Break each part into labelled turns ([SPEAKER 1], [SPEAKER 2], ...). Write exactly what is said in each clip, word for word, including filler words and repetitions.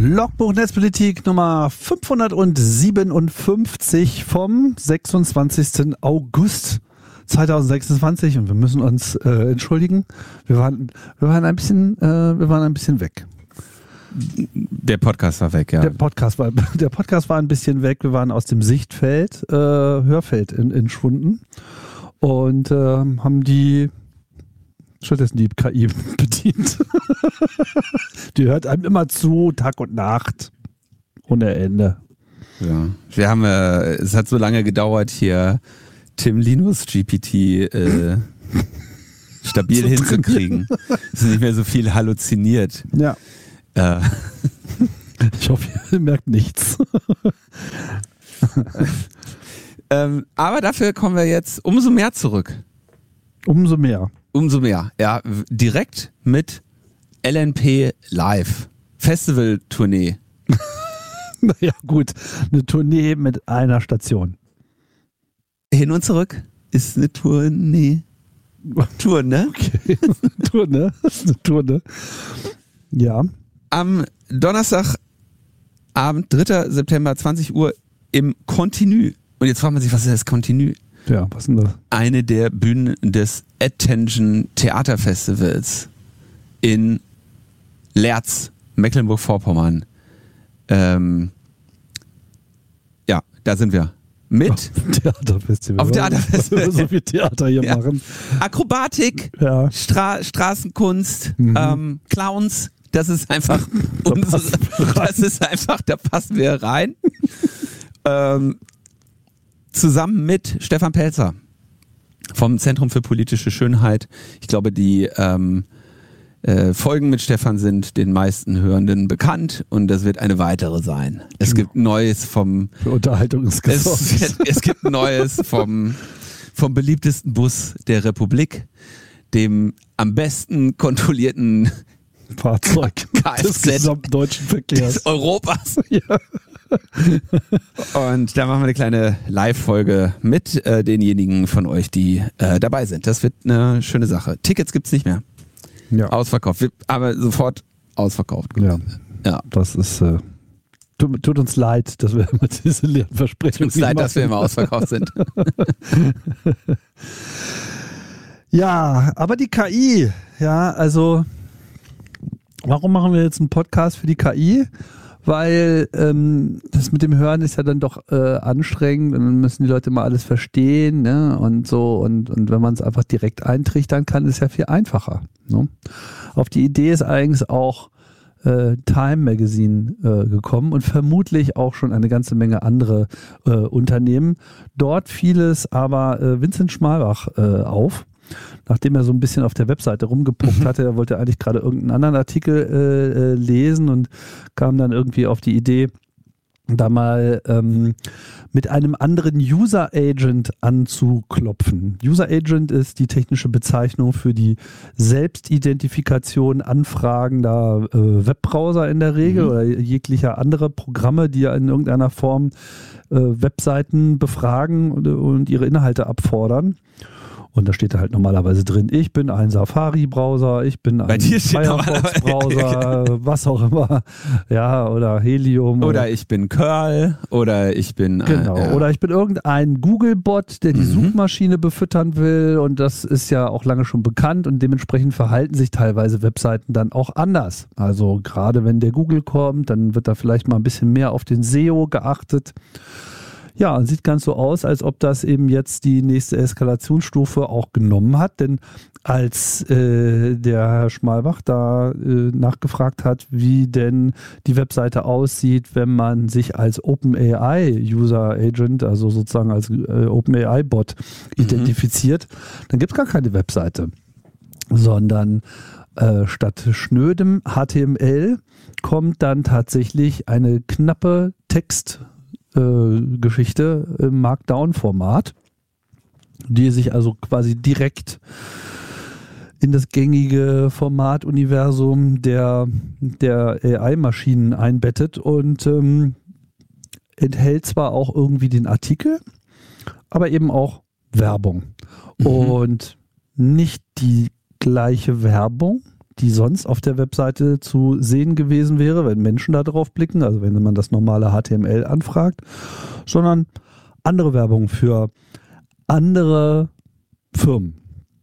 [SPEAKER 1] Logbuch Netzpolitik Nummer fünfhundertsiebenundfünfzig vom sechsundzwanzigsten August zweitausendsechsundzwanzig und wir müssen uns äh, entschuldigen. Wir waren, wir waren ein bisschen, äh, wir waren ein bisschen weg.
[SPEAKER 2] Der Podcast war weg, ja.
[SPEAKER 1] Der Podcast war, der Podcast war ein bisschen weg. Wir waren aus dem Sichtfeld, äh, Hörfeld in, entschwunden und äh, haben die stattdessen die K I bedient. Die hört einem immer zu, Tag und Nacht, ohne Ende.
[SPEAKER 2] Ja. Wir haben, äh, es hat so lange gedauert, hier Tim Linus G P T äh, stabil hinzukriegen. Es ist nicht mehr so viel halluziniert.
[SPEAKER 1] Ja.
[SPEAKER 2] Äh.
[SPEAKER 1] Ich hoffe, ihr merkt nichts.
[SPEAKER 2] ähm, aber dafür kommen wir jetzt umso mehr zurück.
[SPEAKER 1] Umso mehr.
[SPEAKER 2] Umso mehr, ja. Direkt mit L N P Live. Festival-Tournee.
[SPEAKER 1] Naja, gut. Eine Tournee mit einer Station.
[SPEAKER 2] Hin und zurück ist eine Tournee. Tour, ne?
[SPEAKER 1] Okay. Tour, ne? Das ist eine Tour, ne? Ja.
[SPEAKER 2] Am Donnerstagabend, dritter September, zwanzig Uhr im Continu. Und jetzt fragt man sich, was ist das Continu?
[SPEAKER 1] Ja, was ist denn das?
[SPEAKER 2] Eine der Bühnen des Attention Theaterfestivals in Leerz, Mecklenburg-Vorpommern. Ähm, ja, da sind wir. Mit
[SPEAKER 1] auf Theaterfestival.
[SPEAKER 2] Auf Theaterfestival.
[SPEAKER 1] So viel Theater hier
[SPEAKER 2] ja.
[SPEAKER 1] machen.
[SPEAKER 2] Akrobatik,
[SPEAKER 1] ja.
[SPEAKER 2] Stra- Straßenkunst,
[SPEAKER 1] mhm.
[SPEAKER 2] ähm, Clowns. Das ist einfach
[SPEAKER 1] da
[SPEAKER 2] unsere, das ist einfach, da passen wir rein. ähm, zusammen mit Stefan Pelzer vom Zentrum für politische Schönheit. Ich glaube, die ähm, äh, Folgen mit Stefan sind den meisten Hörenden bekannt und das wird eine weitere sein. Es gibt Neues vom
[SPEAKER 1] für Unterhaltung ist gesorgt.
[SPEAKER 2] Es, wird, es gibt Neues vom, vom beliebtesten Bus der Republik, dem am besten kontrollierten
[SPEAKER 1] Fahrzeug
[SPEAKER 2] Kfz
[SPEAKER 1] des gesamten deutschen Verkehrs.
[SPEAKER 2] Des Europas.
[SPEAKER 1] Ja.
[SPEAKER 2] Und da machen wir eine kleine Live-Folge mit äh, denjenigen von euch, die äh, dabei sind. Das wird eine schöne Sache. Tickets gibt's nicht mehr.
[SPEAKER 1] Ja.
[SPEAKER 2] Ausverkauft. Wir, aber sofort ausverkauft.
[SPEAKER 1] Ja.
[SPEAKER 2] Ja.
[SPEAKER 1] Das ist, äh, tut, tut uns leid, dass wir immer diese leeren Versprechungen
[SPEAKER 2] Tut uns leid, dass wir immer ausverkauft sind.
[SPEAKER 1] Ja, aber die K I, ja, also warum machen wir jetzt einen Podcast für die K I? Weil ähm, das mit dem Hören ist ja dann doch äh, anstrengend und dann müssen die Leute mal alles verstehen, ne? Und so und, und wenn man es einfach direkt eintrichtern kann, ist ja viel einfacher. Ne? Auf die Idee ist eigentlich auch äh, Time Magazine äh, gekommen und vermutlich auch schon eine ganze Menge andere äh, Unternehmen. Dort fiel es aber äh, Vincent Schmalbach äh, auf. Nachdem er so ein bisschen auf der Webseite rumgepuckt hatte, er wollte eigentlich gerade irgendeinen anderen Artikel äh, äh, lesen und kam dann irgendwie auf die Idee, da mal ähm, mit einem anderen User Agent anzuklopfen. User Agent ist die technische Bezeichnung für die Selbstidentifikation anfragender äh, Webbrowser in der Regel mhm. oder jeglicher andere Programme, die ja in irgendeiner Form äh, Webseiten befragen und, und ihre Inhalte abfordern. Und da steht da halt normalerweise drin, ich bin ein Safari-Browser, ich bin ein Firefox-Browser, was auch immer. Ja, oder Helium.
[SPEAKER 2] Oder, oder ich bin Curl, oder ich bin...
[SPEAKER 1] Genau,
[SPEAKER 2] äh, ja.
[SPEAKER 1] oder ich bin irgendein Google-Bot, der die mhm. Suchmaschine befüttern will und das ist ja auch lange schon bekannt und dementsprechend verhalten sich teilweise Webseiten dann auch anders. Also gerade wenn der Google kommt, dann wird da vielleicht mal ein bisschen mehr auf den S E O geachtet. Ja, sieht ganz so aus, als ob das eben jetzt die nächste Eskalationsstufe auch genommen hat, denn als äh, der Herr Schmalbach da äh, nachgefragt hat, wie denn die Webseite aussieht, wenn man sich als OpenAI User Agent, also sozusagen als äh, OpenAI Bot mhm. identifiziert, dann gibt es gar keine Webseite, sondern äh, statt schnödem H T M L kommt dann tatsächlich eine knappe Text Geschichte im Markdown-Format, die sich also quasi direkt in das gängige Formatuniversum der, der A I-Maschinen einbettet und ähm, enthält zwar auch irgendwie den Artikel, aber eben auch Werbung. Mhm. Und nicht die gleiche Werbung, die sonst auf der Webseite zu sehen gewesen wäre, wenn Menschen da drauf blicken, also wenn man das normale H T M L anfragt, sondern andere Werbung für andere Firmen.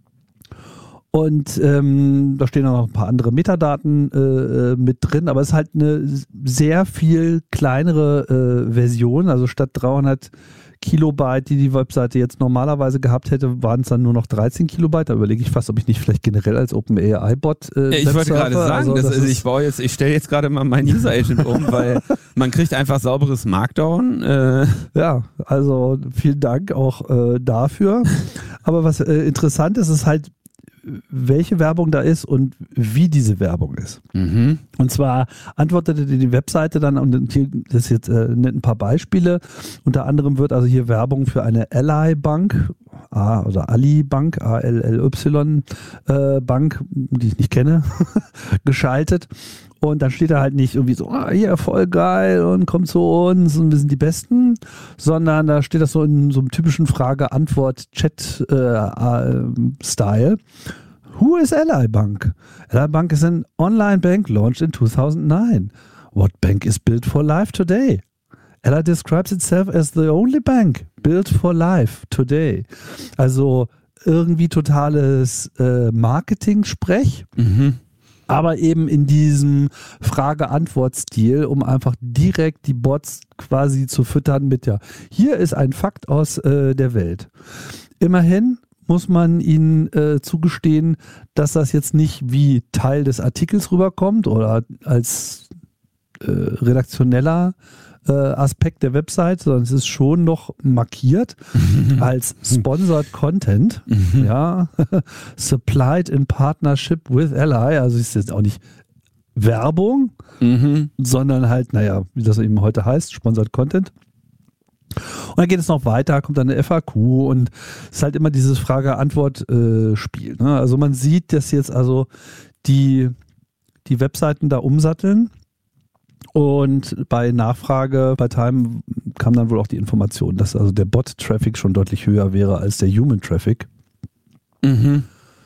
[SPEAKER 1] Und ähm, da stehen auch noch ein paar andere Metadaten äh, mit drin, aber es ist halt eine sehr viel kleinere äh, Version, also statt dreihundert Kilobyte, die die Webseite jetzt normalerweise gehabt hätte, waren es dann nur noch dreizehn Kilobyte. Da überlege ich fast, ob ich nicht vielleicht generell als OpenAI-Bot äh,
[SPEAKER 2] Ich wollte gerade sagen, also, das das ist, ich baue jetzt, ich stelle jetzt gerade mal meinen User-Agent um, weil man kriegt einfach sauberes Markdown. Äh.
[SPEAKER 1] Ja, also vielen Dank auch äh, dafür. Aber was äh, interessant ist, ist halt, welche Werbung da ist und wie diese Werbung ist. Mhm. Und zwar antwortete die Webseite dann, und hier, das ist jetzt äh, ein paar Beispiele, unter anderem wird also hier Werbung für eine Ally Bank, A, oder Ali Bank, A L L Y äh, Bank, die ich nicht kenne, geschaltet. Und dann steht da halt nicht irgendwie so, ah, hier, voll geil und kommt zu uns und wir sind die Besten, sondern da steht das so in so einem typischen Frage-Antwort-Chat-Style. Äh, Who is Ally Bank? Ally Bank is an online bank launched in two thousand nine. What bank is built for life today? Ally describes itself as the only bank built for life today. Also irgendwie totales äh, Marketing-Sprech. Mhm. Aber eben in diesem Frage-Antwort-Stil, um einfach direkt die Bots quasi zu füttern mit, ja, hier ist ein Fakt aus äh, der Welt. Immerhin muss man ihnen äh, zugestehen, dass das jetzt nicht wie Teil des Artikels rüberkommt oder als äh, redaktioneller äh, Aspekt der Website, sondern es ist schon noch markiert als Sponsored Content, mhm. ja, supplied in partnership with Ally, also ist jetzt auch nicht Werbung, mhm. sondern halt, naja, wie das eben heute heißt, Sponsored Content. Und dann geht es noch weiter, kommt dann eine F A Q und es ist halt immer dieses Frage-Antwort-Spiel. Äh, ne? Also man sieht, dass jetzt also die, die Webseiten da umsatteln. Und bei Nachfrage bei Time kam dann wohl auch die Information, dass also der Bot-Traffic schon deutlich höher wäre als der Human-Traffic. Mhm.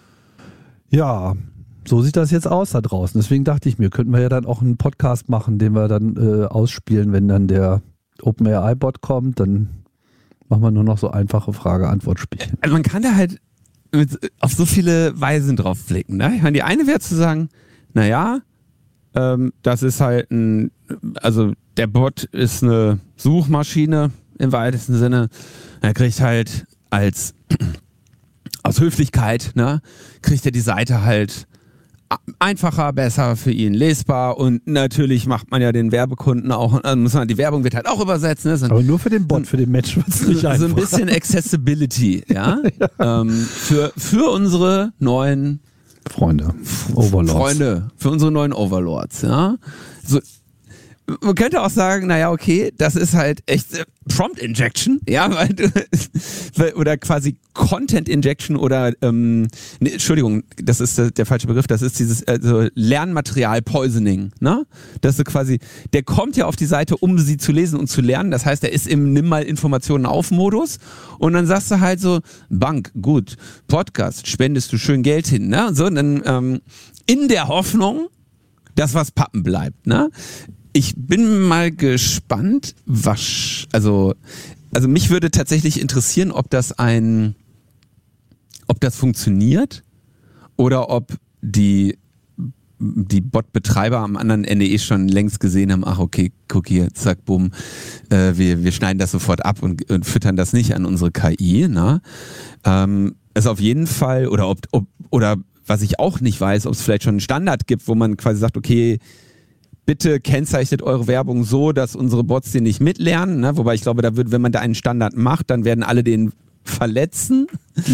[SPEAKER 1] Ja, so sieht das jetzt aus da draußen. Deswegen dachte ich mir, könnten wir ja dann auch einen Podcast machen, den wir dann äh, ausspielen, wenn dann der OpenAI-Bot kommt. Dann machen wir nur noch so einfache Frage-Antwort-Spiele.
[SPEAKER 2] Also man kann da halt mit, auf so viele Weisen drauf blicken. Ne? Ich meine, die eine wäre zu sagen, naja, Ähm, das ist halt ein, also der Bot ist eine Suchmaschine im weitesten Sinne. Er kriegt halt als, aus Höflichkeit, ne, kriegt er die Seite halt einfacher, besser für ihn lesbar und natürlich macht man ja den Werbekunden auch, also muss man, die Werbung wird halt auch übersetzen. Ne? So,
[SPEAKER 1] aber nur für den Bot, für den Match wird es nicht
[SPEAKER 2] so,
[SPEAKER 1] einfach.
[SPEAKER 2] So ein bisschen Accessibility, ja, ja. Ähm, für, für unsere neuen
[SPEAKER 1] Freunde, Overlords.
[SPEAKER 2] Freunde, für unsere neuen Overlords, ja. So, man könnte auch sagen, naja, okay, das ist halt echt äh, Prompt Injection, ja, weil du, oder quasi Content Injection oder, ähm, nee, Entschuldigung, das ist der, der falsche Begriff, das ist dieses also Lernmaterial Poisoning, ne? Dass du quasi, der kommt ja auf die Seite, um sie zu lesen und zu lernen, das heißt, er ist im Nimm mal Informationen auf Modus und dann sagst du halt so, Bank, gut, Podcast, spendest du schön Geld hin, ne? Und so, und dann ähm, in der Hoffnung, dass was pappen bleibt, ne? Ich bin mal gespannt, was, also, also mich würde tatsächlich interessieren, ob das ein, ob das funktioniert oder ob die, die Bot-Betreiber am anderen Ende eh schon längst gesehen haben, ach okay, guck hier, zack, bumm, äh, wir, wir schneiden das sofort ab und, und füttern das nicht an unsere K I, ne? Ähm, ist auf jeden Fall, oder ob, ob, oder was ich auch nicht weiß, ob es vielleicht schon einen Standard gibt, wo man quasi sagt, okay, bitte kennzeichnet eure Werbung so, dass unsere Bots den nicht mitlernen. Ne? Wobei ich glaube, da wird, wenn man da einen Standard macht, dann werden alle den verletzen.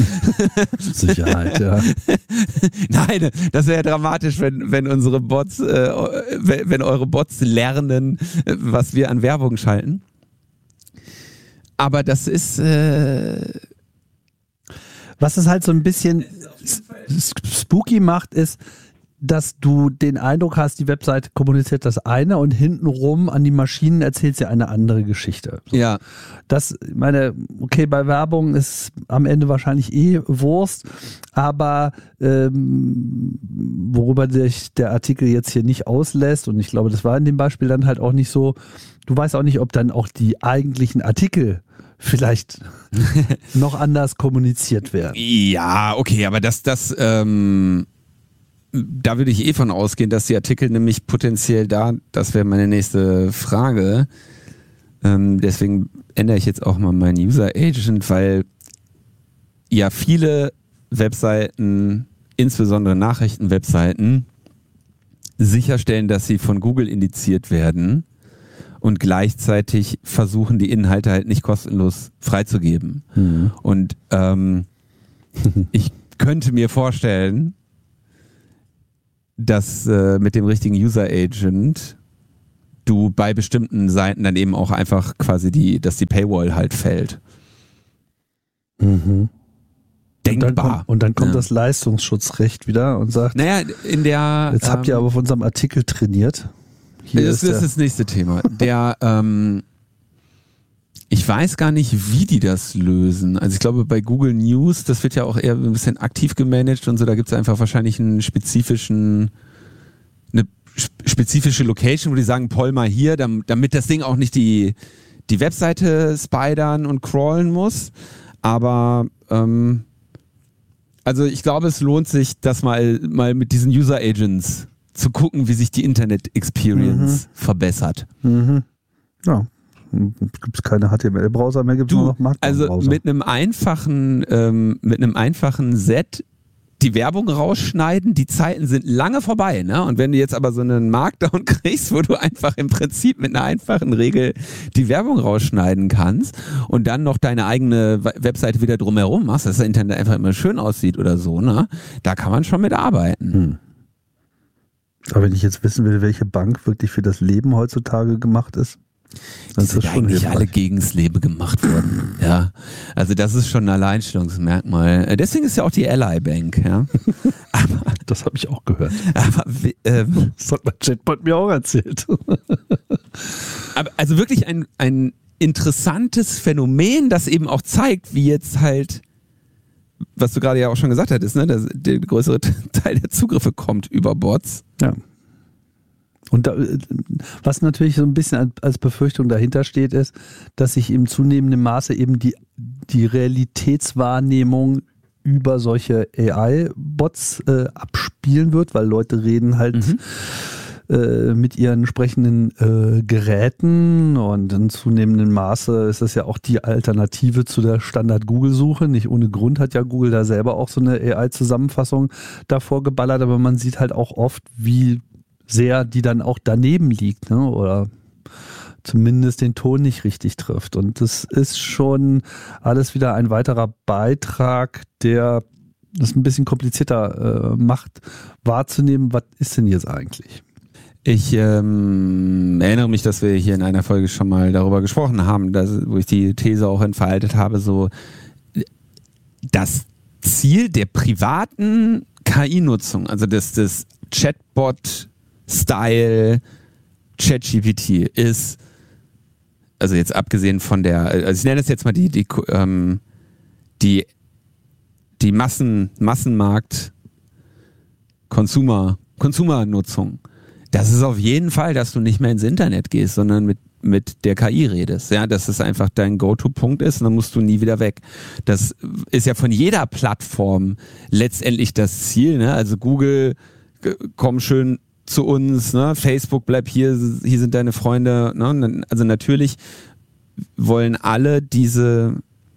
[SPEAKER 1] Sicherheit, ja.
[SPEAKER 2] Nein, das wäre ja dramatisch, wenn, wenn unsere Bots, äh, wenn, wenn eure Bots lernen, was wir an Werbung schalten. Aber das ist äh
[SPEAKER 1] was es halt so ein bisschen spooky macht, ist, dass du den Eindruck hast, die Webseite kommuniziert das eine und hintenrum an die Maschinen erzählt sie eine andere Geschichte. So.
[SPEAKER 2] Ja.
[SPEAKER 1] Das, ich meine, okay, bei Werbung ist am Ende wahrscheinlich eh Wurst, aber ähm, worüber sich der Artikel jetzt hier nicht auslässt, und ich glaube, das war in dem Beispiel dann halt auch nicht so, du weißt auch nicht, ob dann auch die eigentlichen Artikel vielleicht noch anders kommuniziert werden.
[SPEAKER 2] Ja, okay, aber das, das, ähm, da würde ich eh von ausgehen, dass die Artikel nämlich potenziell da, das wäre meine nächste Frage, ähm, deswegen ändere ich jetzt auch mal meinen User Agent, weil ja viele Webseiten, insbesondere Nachrichtenwebseiten, sicherstellen, dass sie von Google indiziert werden und gleichzeitig versuchen, die Inhalte halt nicht kostenlos freizugeben. Mhm. Und ähm, ich könnte mir vorstellen, dass äh, mit dem richtigen User Agent du bei bestimmten Seiten dann eben auch einfach quasi die, dass die Paywall halt fällt.
[SPEAKER 1] Mhm.
[SPEAKER 2] Denkbar.
[SPEAKER 1] Und dann kommt, und dann kommt
[SPEAKER 2] ja.
[SPEAKER 1] das Leistungsschutzrecht wieder und sagt,
[SPEAKER 2] naja, in der
[SPEAKER 1] jetzt habt
[SPEAKER 2] ähm,
[SPEAKER 1] ihr aber auf unserem Artikel trainiert. Hier
[SPEAKER 2] das ist, das, ist das nächste Thema. Der, ähm, ich weiß gar nicht, wie die das lösen. Also ich glaube, bei Google News, das wird ja auch eher ein bisschen aktiv gemanagt und so, da gibt es einfach wahrscheinlich einen spezifischen, eine spezifische Location, wo die sagen, poll mal hier, damit das Ding auch nicht die, die Webseite spidern und crawlen muss. Aber ähm, also ich glaube, es lohnt sich, das mal, mal mit diesen User Agents zu gucken, wie sich die Internet Experience mhm. verbessert.
[SPEAKER 1] Mhm. Ja. Gibt es keine H T M L-Browser mehr, gibt es nur noch Markdown-Browser.
[SPEAKER 2] Also mit einem einfachen, ähm, mit einem einfachen Set die Werbung rausschneiden, die Zeiten sind lange vorbei, ne? Und wenn du jetzt aber so einen Markdown kriegst, wo du einfach im Prinzip mit einer einfachen Regel die Werbung rausschneiden kannst und dann noch deine eigene Webseite wieder drumherum machst, dass das Internet einfach immer schön aussieht oder so, ne? Da kann man schon mit arbeiten.
[SPEAKER 1] Hm. Aber wenn ich jetzt wissen will, welche Bank wirklich für das Leben heutzutage gemacht ist,
[SPEAKER 2] die sind eigentlich hilfreich. Alle gegens Leben gemacht worden. Ja, also das ist schon ein Alleinstellungsmerkmal. Deswegen ist ja auch die Ally Bank. Ja,
[SPEAKER 1] aber das habe ich auch gehört.
[SPEAKER 2] Aber ähm,
[SPEAKER 1] das hat mein Chatbot mir auch erzählt.
[SPEAKER 2] Aber also wirklich ein ein interessantes Phänomen, das eben auch zeigt, wie jetzt halt, was du gerade ja auch schon gesagt hattest, ne, dass der größere Teil der Zugriffe kommt über Bots.
[SPEAKER 1] Ja. Und da, was natürlich so ein bisschen als Befürchtung dahinter steht, ist, dass sich im zunehmendem Maße eben die, die Realitätswahrnehmung über solche A I-Bots äh, abspielen wird, weil Leute reden halt mhm. äh, mit ihren entsprechenden äh, Geräten, und in zunehmendem Maße ist das ja auch die Alternative zu der Standard-Google-Suche. Nicht ohne Grund hat ja Google da selber auch so eine A I-Zusammenfassung davor geballert, aber man sieht halt auch oft, wie sehr die dann auch daneben liegt, ne? Oder zumindest den Ton nicht richtig trifft. Und das ist schon alles wieder ein weiterer Beitrag, der das ein bisschen komplizierter äh, macht, wahrzunehmen, was ist denn jetzt eigentlich?
[SPEAKER 2] Ich ähm, erinnere mich, dass wir hier in einer Folge schon mal darüber gesprochen haben, dass, wo ich die These auch entfaltet habe, so das Ziel der privaten K I-Nutzung, also des, des Chatbot Style ChatGPT ist, also jetzt abgesehen von der, also ich nenne das jetzt mal die, die, ähm, die, die Massen, Massenmarkt Consumer, Consumer-Nutzung. Das ist auf jeden Fall, dass du nicht mehr ins Internet gehst, sondern mit, mit der K I redest. Ja, dass es einfach dein Go-To-Punkt ist und dann musst du nie wieder weg. Das ist ja von jeder Plattform letztendlich das Ziel, ne? Also Google, komm schön zu uns, ne? Facebook, bleib hier, hier sind deine Freunde, ne? Also natürlich wollen alle diese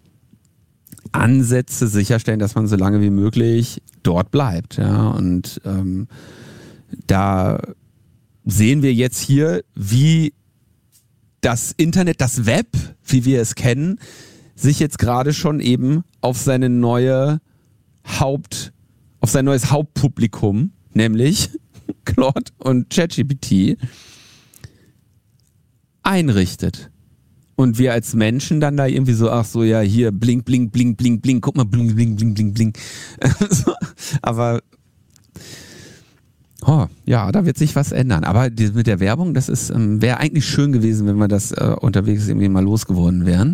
[SPEAKER 2] Ansätze sicherstellen, dass man so lange wie möglich dort bleibt, ja, und ähm, da sehen wir jetzt hier, wie das Internet, das Web, wie wir es kennen, sich jetzt gerade schon eben auf seine neue Haupt, auf sein neues Hauptpublikum, nämlich Claude und ChatGPT, einrichtet. Und wir als Menschen dann da irgendwie so, ach so, ja, hier, blink, blink, blink, blink, blink, guck mal, blink, blink, blink, blink, blink. Aber Oh, ja, da wird sich was ändern. Aber die, mit der Werbung, das ist, ähm, wäre eigentlich schön gewesen, wenn wir das äh, unterwegs irgendwie mal losgeworden wären.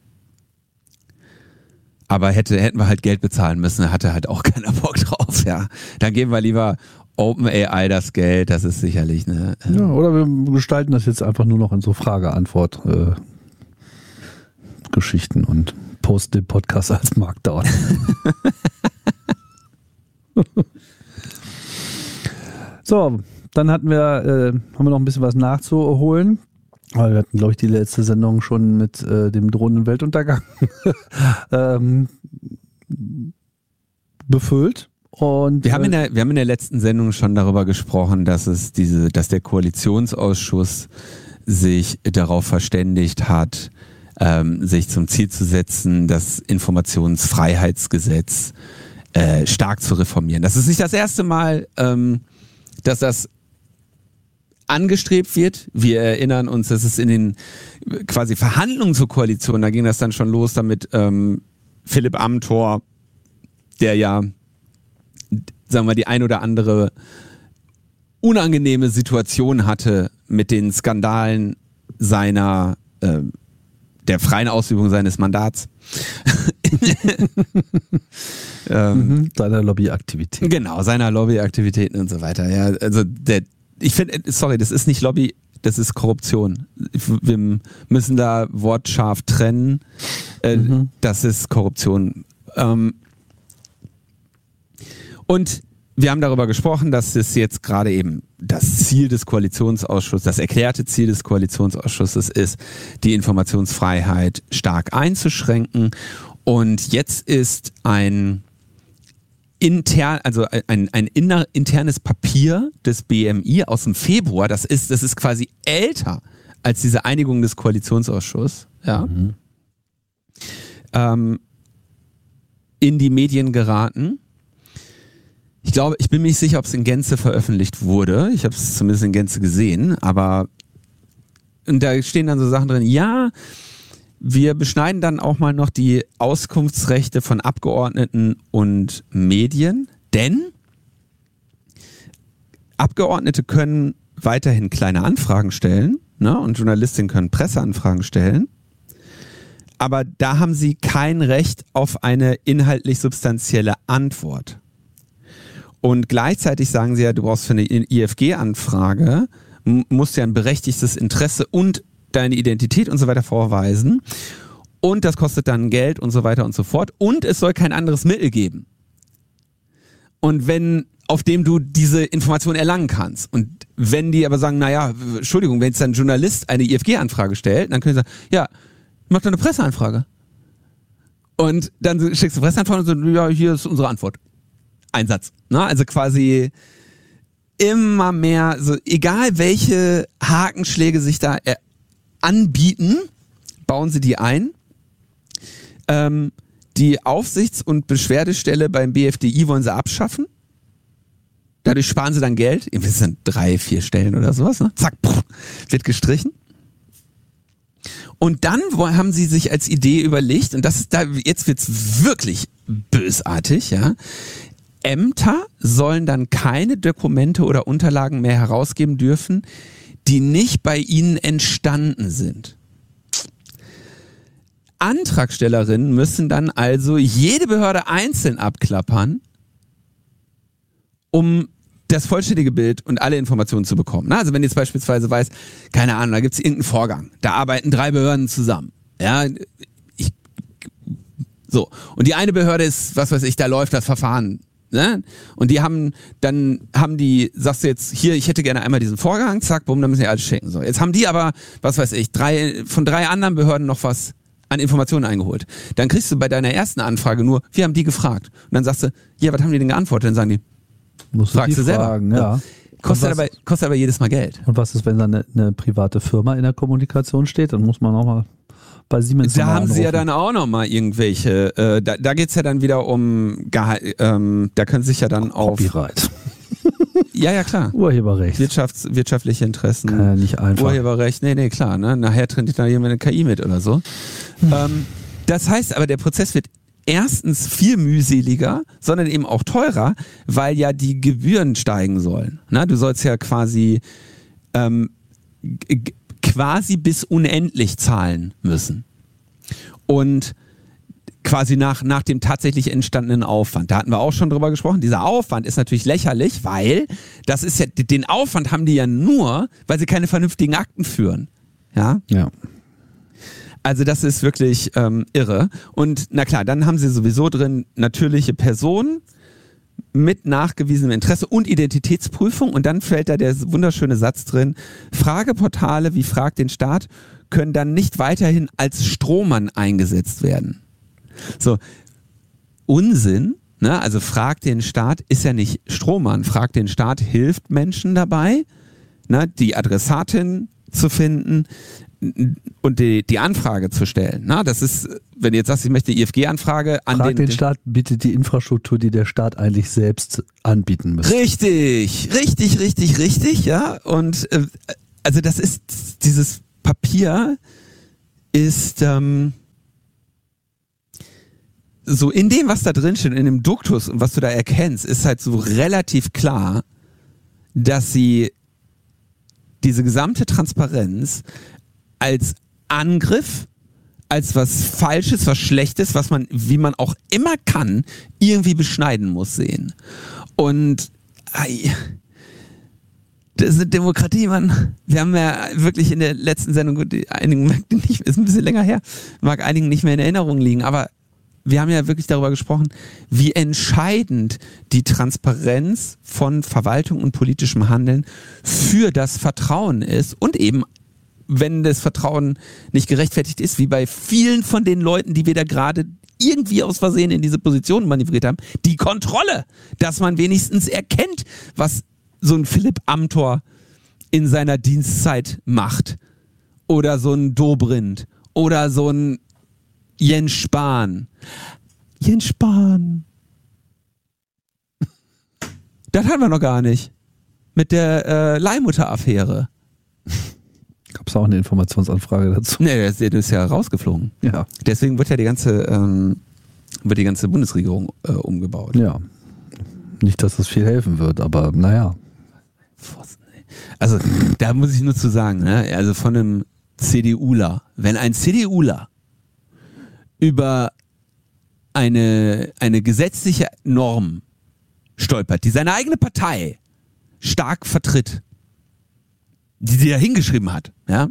[SPEAKER 2] Aber hätte, hätten wir halt Geld bezahlen müssen, da hatte halt auch keiner Bock drauf, ja. Dann geben wir lieber OpenAI das Geld, das ist sicherlich eine... Äh
[SPEAKER 1] ja, oder wir gestalten das jetzt einfach nur noch in so Frage-Antwort äh, Geschichten und posten den Podcast als Markdown. So, dann hatten wir, äh, haben wir noch ein bisschen was nachzuholen. Wir hatten, glaube ich, die letzte Sendung schon mit äh, dem drohenden Weltuntergang ähm, befüllt. Und,
[SPEAKER 2] wir, haben in der, wir haben in der letzten Sendung schon darüber gesprochen, dass es diese, dass der Koalitionsausschuss sich darauf verständigt hat, ähm, sich zum Ziel zu setzen, das Informationsfreiheitsgesetz äh, stark zu reformieren. Das ist nicht das erste Mal, ähm, dass das angestrebt wird. Wir erinnern uns, dass es in den quasi Verhandlungen zur Koalition, da ging das dann schon los, damit ähm, Philipp Amthor, der ja, sagen wir, die ein oder andere unangenehme Situation hatte mit den Skandalen seiner, äh, der freien Ausübung seines Mandats. ähm,
[SPEAKER 1] mhm, seiner Lobbyaktivitäten.
[SPEAKER 2] Genau, seiner Lobbyaktivitäten und so weiter. Ja, also der Ich finde, sorry, das ist nicht Lobby, das ist Korruption. Wir müssen da wortscharf trennen. Äh, mhm. Das ist Korruption. Ähm und wir haben darüber gesprochen, dass es jetzt gerade eben das Ziel des Koalitionsausschusses, das erklärte Ziel des Koalitionsausschusses ist, die Informationsfreiheit stark einzuschränken. Und jetzt ist ein intern, also ein, ein inner, internes Papier des B M I aus dem Februar, das ist, das ist quasi älter als diese Einigung des Koalitionsausschusses, ja, mhm. ähm, in die Medien geraten. Ich glaube, ich bin mir nicht sicher, ob es in Gänze veröffentlicht wurde. Ich habe es zumindest in Gänze gesehen, aber und da stehen dann so Sachen drin, ja, wir beschneiden dann auch mal noch die Auskunftsrechte von Abgeordneten und Medien, denn Abgeordnete können weiterhin kleine Anfragen stellen, ne, und Journalistinnen können Presseanfragen stellen, aber da haben sie kein Recht auf eine inhaltlich substanzielle Antwort. Und gleichzeitig sagen sie ja, du brauchst für eine I F G-Anfrage, musst ja ein berechtigtes Interesse und deine Identität und so weiter vorweisen. Und das kostet dann Geld und so weiter und so fort. Und es soll kein anderes Mittel geben. Und wenn, auf dem du diese Information erlangen kannst. Und wenn die aber sagen, naja, Entschuldigung, wenn jetzt ein Journalist eine I F G-Anfrage stellt, dann können sie sagen, ja, mach doch eine Presseanfrage. Und dann schickst du eine Presseanfrage und so, ja, hier ist unsere Antwort. Ein Satz. Na, also quasi immer mehr, so egal welche Hakenschläge sich da er- anbieten, bauen sie die ein. Ähm, die Aufsichts- und Beschwerdestelle beim B F D I wollen sie abschaffen. Dadurch sparen sie dann Geld. Irgendwie sind drei, vier Stellen oder sowas. Ne? Zack, pff, wird gestrichen. Und dann haben sie sich als Idee überlegt, und das ist da, jetzt wird's wirklich bösartig, ja. Ämter sollen dann keine Dokumente oder Unterlagen mehr herausgeben dürfen, die nicht bei ihnen entstanden sind. Antragstellerinnen müssen dann also jede Behörde einzeln abklappern, um das vollständige Bild und alle Informationen zu bekommen. Also wenn jetzt beispielsweise weiß, keine Ahnung, da gibt es irgendeinen Vorgang, da arbeiten drei Behörden zusammen. Ja, ich, so. Und die eine Behörde ist, was weiß ich, da läuft das Verfahren. Ne? Und die haben, dann haben die, sagst du jetzt, hier, ich hätte gerne einmal diesen Vorgang, zack, bumm, dann müssen die alles schicken. So. Jetzt haben die aber, was weiß ich, drei, von drei anderen Behörden noch was an Informationen eingeholt. Dann kriegst du bei deiner ersten Anfrage nur, wir haben die gefragt. Und dann sagst du, ja, was haben die denn geantwortet? Dann sagen die,
[SPEAKER 1] musst du
[SPEAKER 2] fragst
[SPEAKER 1] die
[SPEAKER 2] du selber.
[SPEAKER 1] fragen, ja.
[SPEAKER 2] Kostet aber, kostet aber jedes Mal Geld.
[SPEAKER 1] Und was ist, wenn da eine, eine private Firma in der Kommunikation steht? Dann muss man auch mal bei Siemens
[SPEAKER 2] Da haben
[SPEAKER 1] anrufen.
[SPEAKER 2] sie ja dann auch nochmal irgendwelche, äh, da, da geht's ja dann wieder um, Geha- ähm, da können sich ja dann auf...
[SPEAKER 1] Copyright.
[SPEAKER 2] Ja, ja, klar.
[SPEAKER 1] Urheberrecht.
[SPEAKER 2] Wirtschafts-, wirtschaftliche Interessen.
[SPEAKER 1] Kann ja nicht einfach.
[SPEAKER 2] Urheberrecht, nee, nee, klar. Ne? Nachher trainiert da jemand eine K I mit oder so. Hm. Ähm, das heißt aber, der Prozess wird erstens viel mühseliger, sondern eben auch teurer, weil ja die Gebühren steigen sollen. Na, du sollst ja quasi ähm, g- quasi bis unendlich zahlen müssen. Und quasi nach, nach dem tatsächlich entstandenen Aufwand. Da hatten wir auch schon drüber gesprochen. Dieser Aufwand ist natürlich lächerlich, weil das ist ja, den Aufwand haben die ja nur, weil sie keine vernünftigen Akten führen. Ja?
[SPEAKER 1] Ja.
[SPEAKER 2] Also das ist wirklich ähm, irre. Und na klar, dann haben sie sowieso drin natürliche Personen mit nachgewiesenem Interesse und Identitätsprüfung. Und dann fällt da der wunderschöne Satz drin, Frageportale wie Frag den Staat können dann nicht weiterhin als Strohmann eingesetzt werden. So, Unsinn, ne? Also Frag den Staat ist ja nicht Strohmann. Frag den Staat hilft Menschen dabei, ne? Die Adressatin zu finden und die, die Anfrage zu stellen. Na, das ist, wenn du jetzt sagst, ich möchte die I F G-Anfrage an
[SPEAKER 1] Frag
[SPEAKER 2] den,
[SPEAKER 1] den Staat bietet die Infrastruktur, die der Staat eigentlich selbst anbieten müsste.
[SPEAKER 2] Richtig, richtig, richtig, richtig, ja. Und äh, also das ist, dieses Papier ist ähm, so in dem, was da drin steht, in dem Duktus und was du da erkennst, ist halt so relativ klar, dass sie diese gesamte Transparenz als Angriff, als was Falsches, was Schlechtes, was man, wie man auch immer kann, irgendwie beschneiden muss sehen. Und ei, das ist eine Demokratie, Mann. Wir haben ja wirklich in der letzten Sendung, einigen nicht, ist ein bisschen länger her, mag einigen nicht mehr in Erinnerung liegen, aber wir haben ja wirklich darüber gesprochen, wie entscheidend die Transparenz von Verwaltung und politischem Handeln für das Vertrauen ist und eben, wenn das Vertrauen nicht gerechtfertigt ist, wie bei vielen von den Leuten, die wir da gerade irgendwie aus Versehen in diese Position manövriert haben, die Kontrolle, dass man wenigstens erkennt, was so ein Philipp Amthor in seiner Dienstzeit macht oder so ein Dobrindt oder so ein Jens Spahn. Jens Spahn. Das hatten wir noch gar nicht. Mit der äh, Leihmutter-Affäre.
[SPEAKER 1] Gab es auch eine Informationsanfrage dazu?
[SPEAKER 2] Nee, der ist, der ist ja rausgeflogen.
[SPEAKER 1] Ja.
[SPEAKER 2] Deswegen wird ja die ganze, ähm, wird die ganze Bundesregierung äh, umgebaut.
[SPEAKER 1] Ja. Nicht, dass das viel helfen wird, aber naja.
[SPEAKER 2] Also, da muss ich nur zu sagen, ne? Also von einem CDUler, wenn ein CDUler über eine, eine gesetzliche Norm stolpert, die seine eigene Partei stark vertritt, die sie da hingeschrieben hat, ja,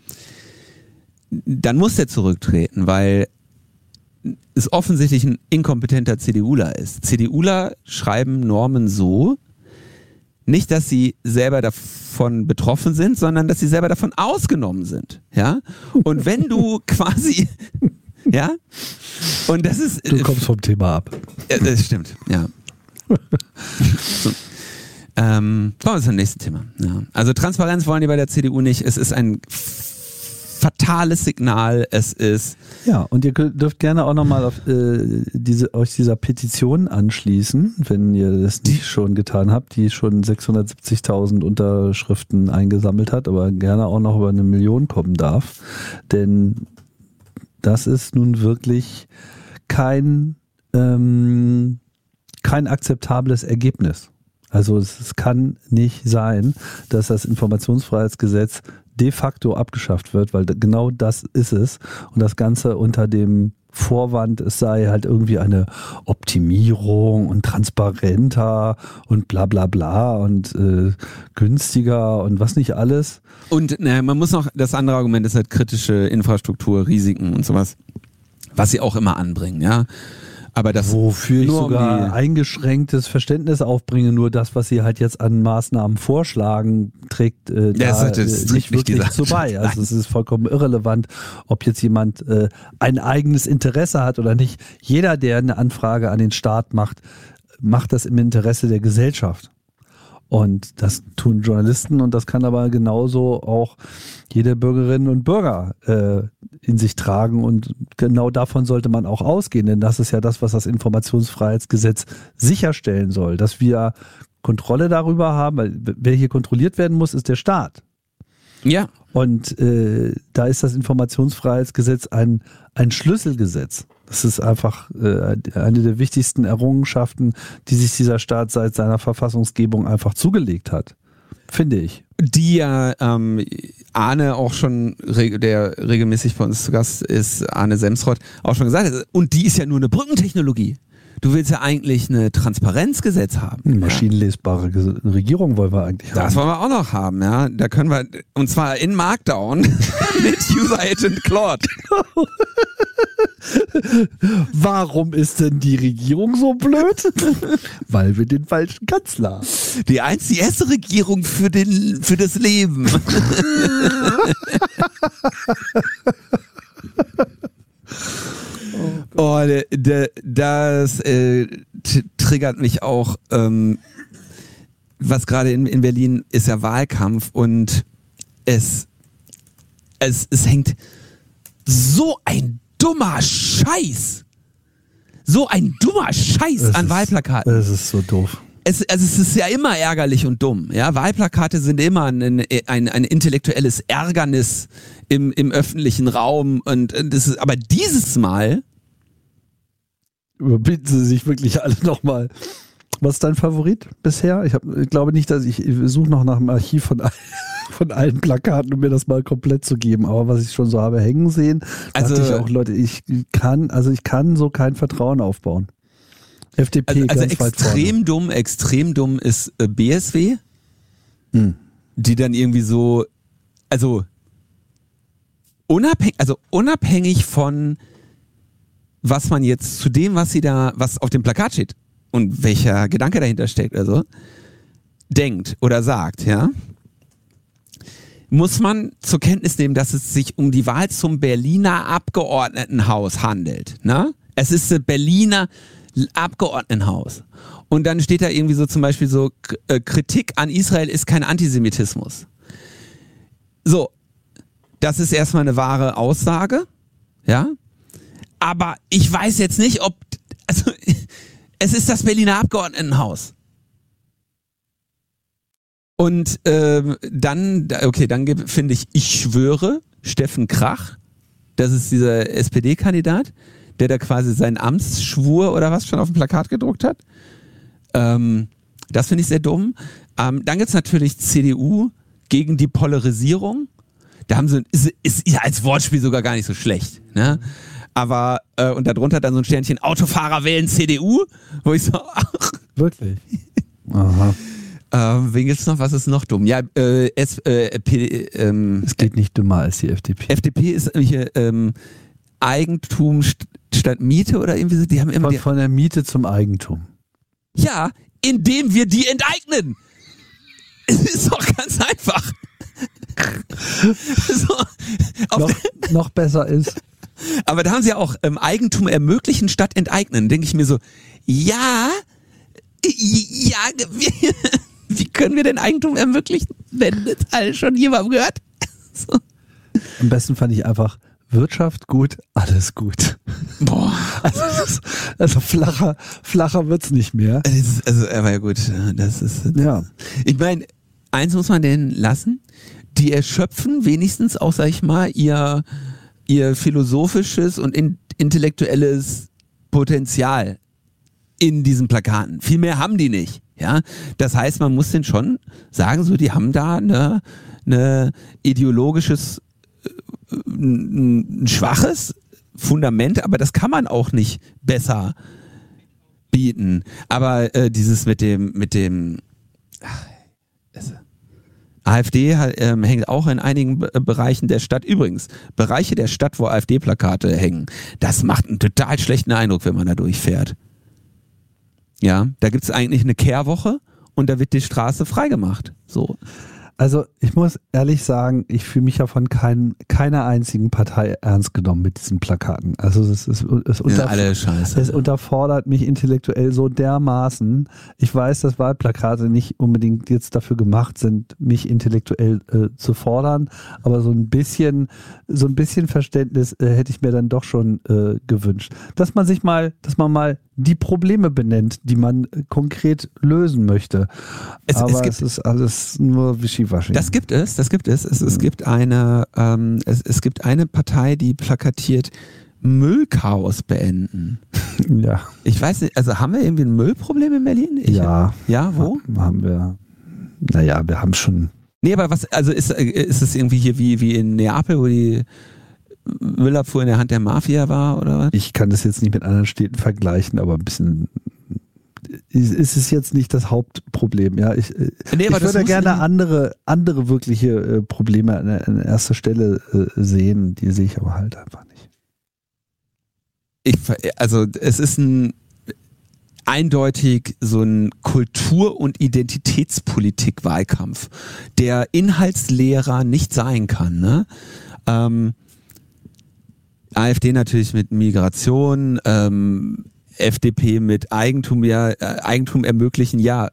[SPEAKER 2] dann muss der zurücktreten, weil es offensichtlich ein inkompetenter CDUler ist. CDUler schreiben Normen so, nicht, dass sie selber davon betroffen sind, sondern dass sie selber davon ausgenommen sind, ja. Und wenn du quasi ja? Und das ist.
[SPEAKER 1] Du kommst vom Thema ab.
[SPEAKER 2] Ja, das stimmt, ja. So. Ähm, kommen wir zum nächsten Thema. Ja. Also Transparenz wollen die bei der C D U nicht. Es ist ein fatales Signal. Es ist.
[SPEAKER 1] Ja, und ihr dürft gerne auch nochmal auf äh, diese, euch dieser Petition anschließen, wenn ihr das nicht schon getan habt, die schon sechshundertsiebzigtausend Unterschriften eingesammelt hat, aber gerne auch noch über eine Million kommen darf. Denn das ist nun wirklich kein, ähm, kein akzeptables Ergebnis. Also es, es kann nicht sein, dass das Informationsfreiheitsgesetz de facto abgeschafft wird, weil genau das ist es. Und das Ganze unter dem Vorwand, es sei halt irgendwie eine Optimierung und transparenter und bla bla bla und äh, günstiger und was nicht alles.
[SPEAKER 2] Und naja, man muss noch, das andere Argument ist halt kritische Infrastruktur, Risiken und sowas, was sie auch immer anbringen, ja. Aber das
[SPEAKER 1] wofür ich sogar
[SPEAKER 2] um
[SPEAKER 1] eingeschränktes Verständnis aufbringe, nur das, was sie halt jetzt an Maßnahmen vorschlagen, trägt äh, da
[SPEAKER 2] ja, das, das
[SPEAKER 1] äh, nicht wirklich zu bei. Also es ist vollkommen irrelevant, ob jetzt jemand äh, ein eigenes Interesse hat oder nicht. Jeder, der eine Anfrage an den Staat macht, macht das im Interesse der Gesellschaft. Und das tun Journalisten und das kann aber genauso auch jede Bürgerinnen und Bürger äh, in sich tragen und genau davon sollte man auch ausgehen, denn das ist ja das, was das Informationsfreiheitsgesetz sicherstellen soll, dass wir Kontrolle darüber haben, weil wer hier kontrolliert werden muss, ist der Staat.
[SPEAKER 2] Ja.
[SPEAKER 1] Und äh, da ist das Informationsfreiheitsgesetz ein, ein Schlüsselgesetz. Das ist einfach äh, eine der wichtigsten Errungenschaften, die sich dieser Staat seit seiner Verfassungsgebung einfach zugelegt hat. Finde ich.
[SPEAKER 2] Die ja ähm, Arne auch schon, der regelmäßig bei uns zu Gast ist, Arne Semsrott, auch schon gesagt hat. Und die ist ja nur eine Brückentechnologie. Du willst ja eigentlich eine Transparenzgesetz haben.
[SPEAKER 1] Eine maschinenlesbare Regierung wollen wir eigentlich haben.
[SPEAKER 2] Das wollen wir auch noch haben, ja. Da können wir, und zwar in Markdown mit User Agent Claude.
[SPEAKER 1] Warum ist denn die Regierung so blöd? Weil wir den falschen Kanzler haben.
[SPEAKER 2] Die einzige erste Regierung für, den, für das Leben. Oh, de, de, das äh, t- triggert mich auch. Ähm, was gerade in, in Berlin ist ja Wahlkampf und es, es, es hängt so ein dummer Scheiß. So ein dummer Scheiß
[SPEAKER 1] es
[SPEAKER 2] an
[SPEAKER 1] ist,
[SPEAKER 2] Wahlplakaten.
[SPEAKER 1] Das ist so doof.
[SPEAKER 2] Es, also es ist ja immer ärgerlich und dumm. Ja? Wahlplakate sind immer ein, ein, ein intellektuelles Ärgernis im, im öffentlichen Raum. Und das ist, aber dieses Mal
[SPEAKER 1] überbieten Sie sich wirklich alle nochmal. Was ist dein Favorit bisher? Ich, hab, ich glaube nicht, dass ich, ich suche noch nach dem Archiv von, von allen Plakaten, um mir das mal komplett zu geben. Aber was ich schon so habe hängen sehen,
[SPEAKER 2] also
[SPEAKER 1] dachte ich auch, Leute, ich kann, also ich kann so kein Vertrauen aufbauen. F D P
[SPEAKER 2] Also, also
[SPEAKER 1] ganz
[SPEAKER 2] extrem dumm, extrem dumm ist äh, B S W,
[SPEAKER 1] hm.
[SPEAKER 2] die dann irgendwie so, also unabhängig, also unabhängig von was man jetzt zu dem, was sie da, was auf dem Plakat steht und welcher Gedanke dahinter steckt, also denkt oder sagt, ja, muss man zur Kenntnis nehmen, dass es sich um die Wahl zum Berliner Abgeordnetenhaus handelt. Ne? Es ist das Berliner Abgeordnetenhaus. Und dann steht da irgendwie so zum Beispiel so, äh, Kritik an Israel ist kein Antisemitismus. So, das ist erstmal eine wahre Aussage, ja. Aber ich weiß jetzt nicht, ob, also es ist das Berliner Abgeordnetenhaus. Und ähm, dann, okay, dann finde ich, ich schwöre, Steffen Krach, das ist dieser S P D-Kandidat, der da quasi seinen Amtsschwur oder was schon auf dem Plakat gedruckt hat. Ähm, das finde ich sehr dumm. Ähm, dann gibt's natürlich C D U gegen die Polarisierung. Da haben sie, ist, ist ja als Wortspiel sogar gar nicht so schlecht, ne? Aber, äh, und darunter dann so ein Sternchen, Autofahrer wählen C D U, wo ich so, ach.
[SPEAKER 1] Wirklich? Aha.
[SPEAKER 2] Ähm, wen gibt's noch? Was ist noch dumm? Ja, äh, S, äh, P, ähm,
[SPEAKER 1] es geht nicht dümmer als die F D P.
[SPEAKER 2] F D P ist nämlich ähm, Eigentum st- statt Miete oder irgendwie so. Die haben immer
[SPEAKER 1] von,
[SPEAKER 2] die,
[SPEAKER 1] von der Miete zum Eigentum.
[SPEAKER 2] Ja, indem wir die enteignen. Es ist doch ganz einfach. so,
[SPEAKER 1] noch, noch besser ist.
[SPEAKER 2] Aber da haben sie ja auch ähm, Eigentum ermöglichen statt enteignen. Denke ich mir so, ja, ja, wie, wie können wir denn Eigentum ermöglichen, wenn das alles schon jemandem gehört? So.
[SPEAKER 1] Am besten fand ich einfach Wirtschaft gut, alles gut.
[SPEAKER 2] Boah.
[SPEAKER 1] Also, ist, also flacher, flacher wird's nicht mehr.
[SPEAKER 2] Also, aber ja gut, das ist.
[SPEAKER 1] Ja.
[SPEAKER 2] Ich meine, eins muss man denen lassen. Die erschöpfen wenigstens auch, sag ich mal, ihr ihr philosophisches und in, intellektuelles Potenzial in diesen Plakaten. Viel mehr haben die nicht. Ja, das heißt, man muss denen schon sagen, so, die haben da eine, eine ideologisches, ein schwaches Fundament, aber das kann man auch nicht besser bieten. Aber äh, dieses mit dem, mit dem, ach, es, AfD ähm, hängt auch in einigen Be- Bereichen der Stadt. Übrigens, Bereiche der Stadt, wo AfD-Plakate hängen, das macht einen total schlechten Eindruck, wenn man da durchfährt. Ja, da gibt es eigentlich eine Kehrwoche und da wird die Straße freigemacht. So.
[SPEAKER 1] Also ich muss ehrlich sagen, ich fühle mich ja von kein, keiner einzigen Partei ernst genommen mit diesen Plakaten. Also es, ist, es, unter,
[SPEAKER 2] ja, alle Scheiße.
[SPEAKER 1] Es unterfordert mich intellektuell so dermaßen. Ich weiß, dass Wahlplakate nicht unbedingt jetzt dafür gemacht sind, mich intellektuell äh, zu fordern, aber so ein bisschen, so ein bisschen Verständnis äh, hätte ich mir dann doch schon äh, gewünscht. Dass man sich mal, dass man mal die Probleme benennt, die man konkret lösen möchte.
[SPEAKER 2] Es,
[SPEAKER 1] Aber
[SPEAKER 2] es, gibt,
[SPEAKER 1] es ist alles nur Wischiwaschi.
[SPEAKER 2] Das gibt es, das gibt es. Es, es gibt eine, ähm, es, es gibt eine Partei, die plakatiert Müllchaos beenden.
[SPEAKER 1] Ja.
[SPEAKER 2] Ich weiß nicht, also haben wir irgendwie ein Müllproblem in Berlin? Ich,
[SPEAKER 1] Ja.
[SPEAKER 2] Ja, wo?
[SPEAKER 1] Haben wir. Naja, wir haben schon.
[SPEAKER 2] Nee, aber was, also ist, ist es irgendwie hier wie, wie in Neapel, wo die Müllabfuhr in der Hand der Mafia war, oder was?
[SPEAKER 1] Ich kann das jetzt nicht mit anderen Städten vergleichen, aber ein bisschen. Ist es jetzt nicht das Hauptproblem, ja. Ich,
[SPEAKER 2] Nee, aber
[SPEAKER 1] ich
[SPEAKER 2] das
[SPEAKER 1] würde
[SPEAKER 2] muss
[SPEAKER 1] gerne
[SPEAKER 2] in-
[SPEAKER 1] andere, andere wirkliche äh, Probleme an, an erster Stelle äh, sehen, die sehe ich aber halt einfach nicht.
[SPEAKER 2] Ich, also es ist ein eindeutig so ein Kultur- und Identitätspolitik-Wahlkampf, der inhaltsleerer nicht sein kann. Ne? Ähm, AfD natürlich mit Migration, ähm, F D P mit Eigentum, ja, äh, Eigentum ermöglichen, ja.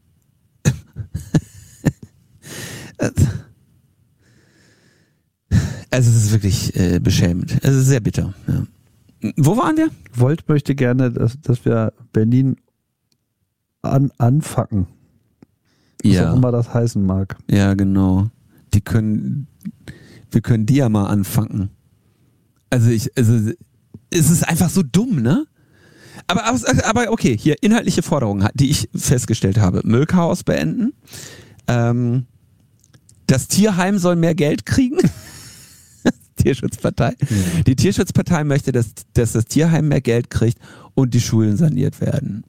[SPEAKER 2] Also es ist wirklich äh, beschämend. Es ist sehr bitter. Ja. Wo waren wir?
[SPEAKER 1] Volt möchte gerne, dass, dass wir Berlin an, anfacken. Was auch immer das heißen mag.
[SPEAKER 2] Ja, genau. Die können, wir können die ja mal anfangen. Also ich, also es ist einfach so dumm, ne? Aber, aber okay, hier inhaltliche Forderungen, die ich festgestellt habe. Müllchaos beenden. Ähm, das Tierheim soll mehr Geld kriegen. Tierschutzpartei. Mhm. Die Tierschutzpartei möchte, dass, dass das Tierheim mehr Geld kriegt und die Schulen saniert werden.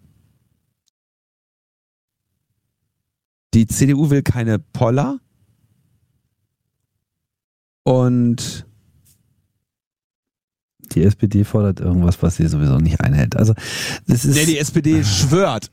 [SPEAKER 2] Die C D U will keine Poller. Und
[SPEAKER 1] die S P D fordert irgendwas, was sie sowieso nicht einhält. Also das ist.
[SPEAKER 2] Nee, die S P D schwört.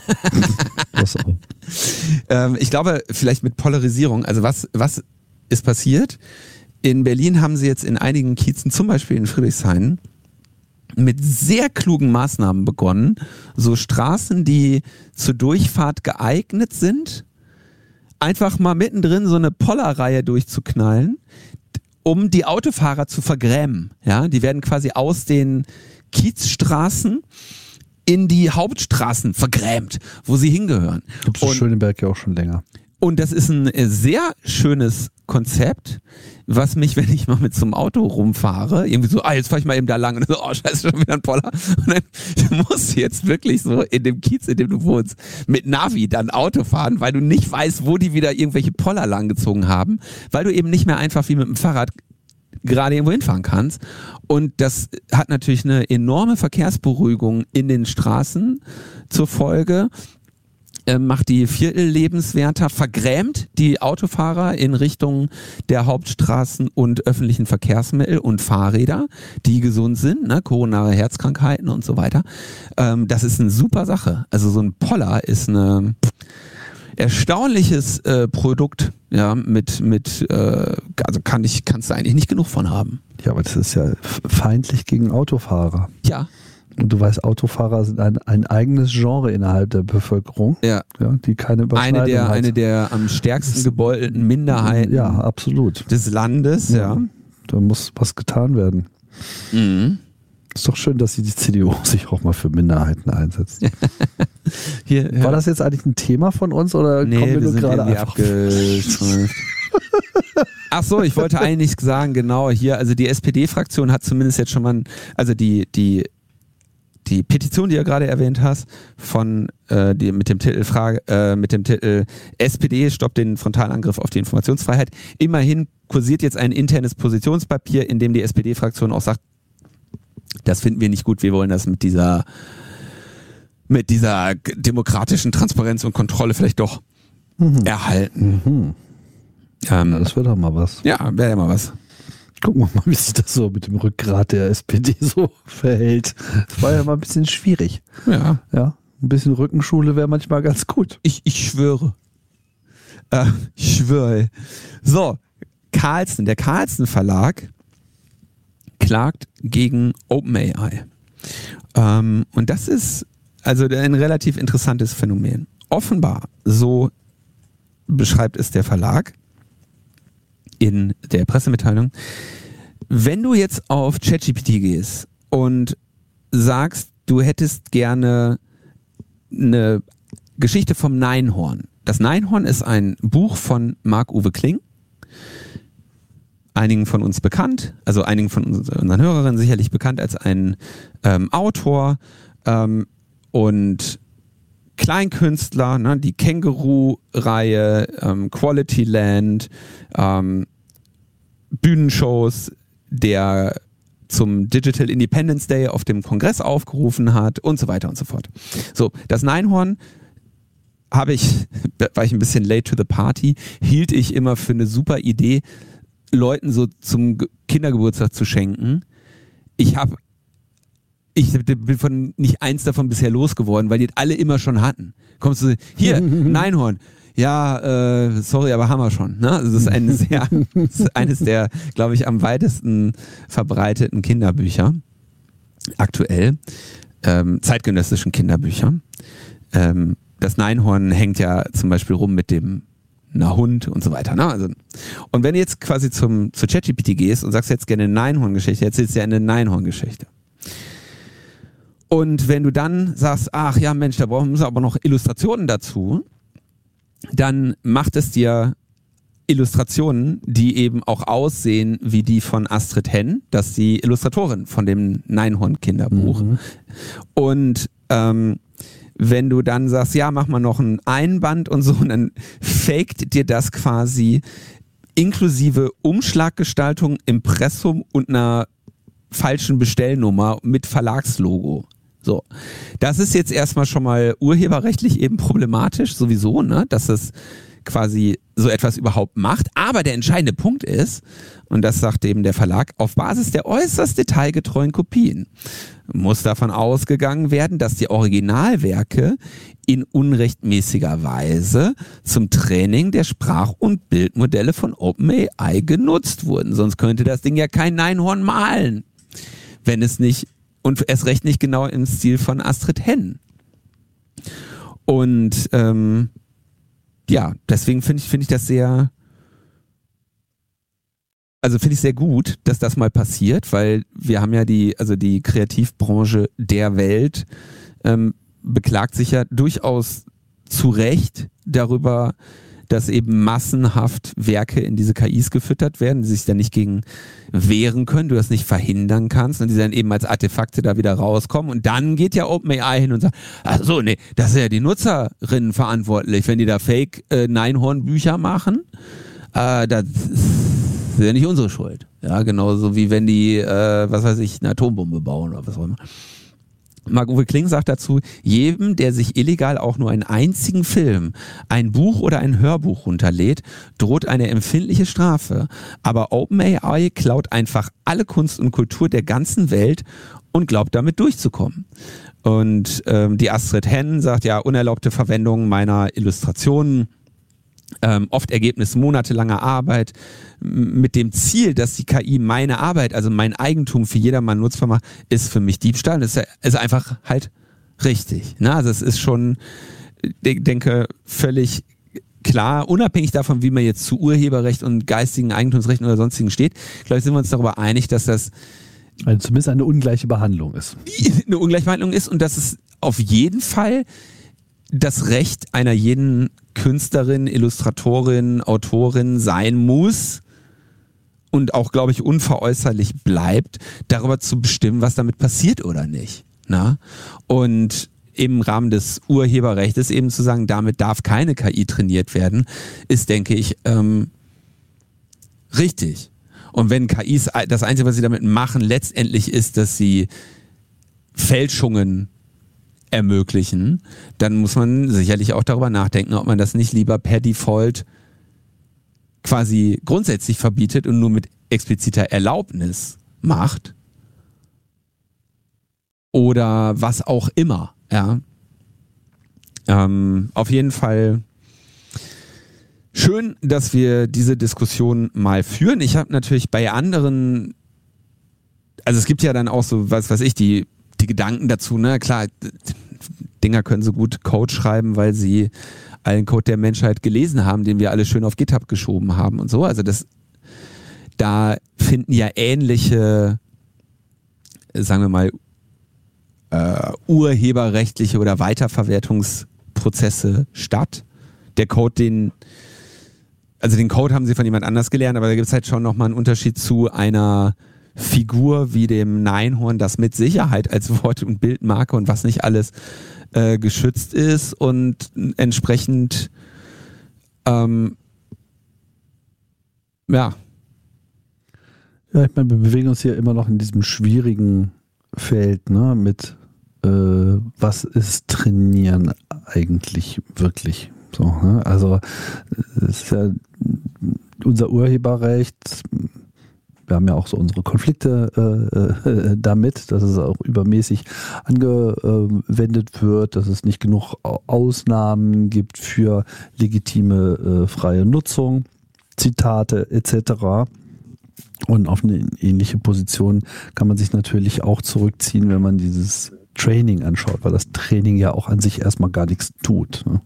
[SPEAKER 1] Das auch.
[SPEAKER 2] ähm, ich glaube, vielleicht mit Polarisierung. Also was, was ist passiert? In Berlin haben sie jetzt in einigen Kiezen, zum Beispiel in Friedrichshain, mit sehr klugen Maßnahmen begonnen, so Straßen, die zur Durchfahrt geeignet sind, einfach mal mittendrin so eine Pollerreihe durchzuknallen, um die Autofahrer zu vergrämen. Ja, die werden quasi aus den Kiezstraßen in die Hauptstraßen vergrämt, wo sie hingehören.
[SPEAKER 1] Gibt es in Schöneberg ja auch schon länger.
[SPEAKER 2] Und das ist ein sehr schönes Konzept, was mich, wenn ich mal mit so einem Auto rumfahre, irgendwie so, ah, jetzt fahre ich mal eben da lang und so, oh scheiße, schon wieder ein Poller. Und dann musst du jetzt wirklich so in dem Kiez, in dem du wohnst, mit Navi dann Auto fahren, weil du nicht weißt, wo die wieder irgendwelche Poller langgezogen haben, weil du eben nicht mehr einfach wie mit dem Fahrrad gerade irgendwo hinfahren kannst. Und das hat natürlich eine enorme Verkehrsberuhigung in den Straßen zur Folge. Macht die Viertel lebenswerter, vergrämt die Autofahrer in Richtung der Hauptstraßen und öffentlichen Verkehrsmittel und Fahrräder, die gesund sind, ne, koronare Herzkrankheiten und so weiter. Ähm, das ist eine super Sache. Also so ein Poller ist ein erstaunliches äh, Produkt, ja, mit, mit äh, also kann ich, kannst du eigentlich nicht genug von haben.
[SPEAKER 1] Ja, aber das ist ja feindlich gegen Autofahrer.
[SPEAKER 2] Ja.
[SPEAKER 1] Und du weißt, Autofahrer sind ein, ein eigenes Genre innerhalb der Bevölkerung,
[SPEAKER 2] ja.
[SPEAKER 1] Ja, die keine Überschneidung
[SPEAKER 2] eine der,
[SPEAKER 1] hat.
[SPEAKER 2] Eine der am stärksten gebeutelten Minderheiten
[SPEAKER 1] ja, absolut.
[SPEAKER 2] des Landes. Ja.
[SPEAKER 1] Ja. Da muss was getan werden.
[SPEAKER 2] Mhm.
[SPEAKER 1] Ist doch schön, dass die C D U sich auch mal für Minderheiten einsetzt.
[SPEAKER 2] Hier, ja.
[SPEAKER 1] War das jetzt eigentlich ein Thema von uns oder
[SPEAKER 2] nee,
[SPEAKER 1] kommen wir,
[SPEAKER 2] wir
[SPEAKER 1] nur
[SPEAKER 2] sind
[SPEAKER 1] gerade
[SPEAKER 2] irgendwie
[SPEAKER 1] einfach
[SPEAKER 2] abgeschweift. Ach so, ich wollte eigentlich sagen, genau hier, also die S P D-Fraktion hat zumindest jetzt schon mal, also die, die Die Petition, die du gerade erwähnt hast, von äh, die mit dem Titel Frage, äh, mit dem Titel S P D stoppt den Frontalangriff auf die Informationsfreiheit. Immerhin kursiert jetzt ein internes Positionspapier, in dem die S P D-Fraktion auch sagt, das finden wir nicht gut, wir wollen das mit dieser mit dieser demokratischen Transparenz und Kontrolle vielleicht doch mhm. erhalten.
[SPEAKER 1] Mhm. Ähm, ja, das wird doch mal was.
[SPEAKER 2] Ja, wäre ja mal was.
[SPEAKER 1] Gucken wir mal, wie sich das so mit dem Rückgrat der S P D so verhält. Das war ja mal ein bisschen schwierig.
[SPEAKER 2] Ja.
[SPEAKER 1] Ja, ein bisschen Rückenschule wäre manchmal ganz gut.
[SPEAKER 2] Ich, ich schwöre. Äh, ich schwöre. So, Carlsen, der Carlsen Verlag klagt gegen OpenAI. Ähm, und das ist also ein relativ interessantes Phänomen. Offenbar, so beschreibt es der Verlag in der Pressemitteilung, wenn du jetzt auf ChatGPT gehst und sagst, du hättest gerne eine Geschichte vom Neinhorn. Das Neinhorn ist ein Buch von Marc-Uwe Kling. Einigen von uns bekannt, also einigen von uns, unseren Hörerinnen sicherlich bekannt als ein ähm, Autor ähm, und Kleinkünstler, ne, die Känguru-Reihe, ähm, Quality Land, ähm, Bühnenshows, der zum Digital Independence Day auf dem Kongress aufgerufen hat und so weiter und so fort. So, das Neinhorn habe ich, war ich ein bisschen late to the party, hielt ich immer für eine super Idee, Leuten so zum Kindergeburtstag zu schenken. Ich habe Ich bin von nicht eins davon bisher losgeworden, weil die alle immer schon hatten. Kommst du, hier, Neinhorn. Ja, äh, sorry, aber haben wir schon. Ne? Das ist, ein sehr, das ist eines der, glaube ich, am weitesten verbreiteten Kinderbücher. Aktuell. Ähm, zeitgenössischen Kinderbücher. Ähm, das Neinhorn hängt ja zum Beispiel rum mit dem na Hund und so weiter. Ne? Also, und wenn du jetzt quasi zum, zu ChatGPT gehst und sagst jetzt gerne eine Neinhorn-Geschichte, erzählst du ja eine Neinhorn-Geschichte. Und wenn du dann sagst, ach ja Mensch, da brauchen wir aber noch Illustrationen dazu, dann macht es dir Illustrationen, die eben auch aussehen wie die von Astrid Henn, das ist die Illustratorin von dem Neinhorn-Kinderbuch. Mhm. Und ähm, wenn du dann sagst, ja, mach mal noch ein Einband und so, und dann faked dir das quasi inklusive Umschlaggestaltung, Impressum und einer falschen Bestellnummer mit Verlagslogo. So, das ist jetzt erstmal schon mal urheberrechtlich eben problematisch, sowieso, ne, dass es quasi so etwas überhaupt macht. Aber der entscheidende Punkt ist, und das sagt eben der Verlag, auf Basis der äußerst detailgetreuen Kopien muss davon ausgegangen werden, dass die Originalwerke in unrechtmäßiger Weise zum Training der Sprach- und Bildmodelle von OpenAI genutzt wurden. Sonst könnte das Ding ja kein Neinhorn malen, wenn es nicht, und erst recht nicht genau im Stil von Astrid Henn. Und ähm, ja, deswegen finde ich, finde ich das sehr, also finde ich sehr gut, dass das mal passiert, weil wir haben ja die, also die Kreativbranche der Welt ähm, beklagt sich ja durchaus zu Recht darüber, dass eben massenhaft Werke in diese K Is gefüttert werden, die sich dann nicht gegen wehren können, du das nicht verhindern kannst und die dann eben als Artefakte da wieder rauskommen und dann geht ja OpenAI hin und sagt, ach so, nee, das ist ja die Nutzerinnen verantwortlich, wenn die da Fake äh, Neinhorn-Bücher machen, äh, das ist ja nicht unsere Schuld. Ja, genauso wie wenn die, äh, was weiß ich, eine Atombombe bauen oder was auch immer. Marc-Uwe Kling sagt dazu, jedem, der sich illegal auch nur einen einzigen Film, ein Buch oder ein Hörbuch runterlädt, droht eine empfindliche Strafe. Aber OpenAI klaut einfach alle Kunst und Kultur der ganzen Welt und glaubt damit durchzukommen. Und ähm, die Astrid Henn sagt ja, unerlaubte Verwendung meiner Illustrationen, Ähm, oft Ergebnis monatelanger Arbeit m- mit dem Ziel, dass die K I meine Arbeit, also mein Eigentum für jedermann nutzbar macht, ist für mich Diebstahl. Das ist, ja, ist einfach halt richtig. Ne? Also es ist schon, ich denke, völlig klar, unabhängig davon, wie man jetzt zu Urheberrecht und geistigen Eigentumsrechten oder sonstigen steht, glaube ich, sind wir uns darüber einig, dass das
[SPEAKER 1] also zumindest eine ungleiche Behandlung ist.
[SPEAKER 2] Eine ungleiche Behandlung ist und dass es auf jeden Fall das Recht einer jeden Künstlerin, Illustratorin, Autorin sein muss und auch, glaube ich, unveräußerlich bleibt, darüber zu bestimmen, was damit passiert oder nicht. Na? Und im Rahmen des Urheberrechts eben zu sagen, damit darf keine K I trainiert werden, ist, denke ich, ähm, richtig. Und wenn K Is, das Einzige, was sie damit machen, letztendlich ist, dass sie Fälschungen ermöglichen, dann muss man sicherlich auch darüber nachdenken, ob man das nicht lieber per Default quasi grundsätzlich verbietet und nur mit expliziter Erlaubnis macht. Oder was auch immer. Ja. Ähm, auf jeden Fall schön, dass wir diese Diskussion mal führen. Ich habe natürlich bei anderen, also es gibt ja dann auch so, was weiß ich, die die Gedanken dazu, ne, klar, Dinger können so gut Code schreiben, weil sie allen Code der Menschheit gelesen haben, den wir alle schön auf GitHub geschoben haben und so. Also das, da finden ja ähnliche, sagen wir mal, äh, urheberrechtliche oder Weiterverwertungsprozesse statt. Der Code, den, also den Code haben sie von jemand anders gelernt, aber da gibt es halt schon nochmal einen Unterschied zu einer Figur wie dem Neinhorn, das mit Sicherheit als Wort- und Bildmarke und was nicht alles äh, geschützt ist und entsprechend ähm, ja.
[SPEAKER 1] Ja, ich meine, wir bewegen uns hier immer noch in diesem schwierigen Feld, ne, mit äh, was ist Trainieren eigentlich wirklich? So, ne? Also es ist ja unser Urheberrecht. Wir haben ja auch so unsere Konflikte äh, äh, damit, dass es auch übermäßig angewendet wird, dass es nicht genug Ausnahmen gibt für legitime äh, freie Nutzung, Zitate et cetera. Und auf eine ähnliche Position kann man sich natürlich auch zurückziehen, wenn man dieses Training anschaut, weil das Training ja auch an sich erstmal gar nichts tut. Ne?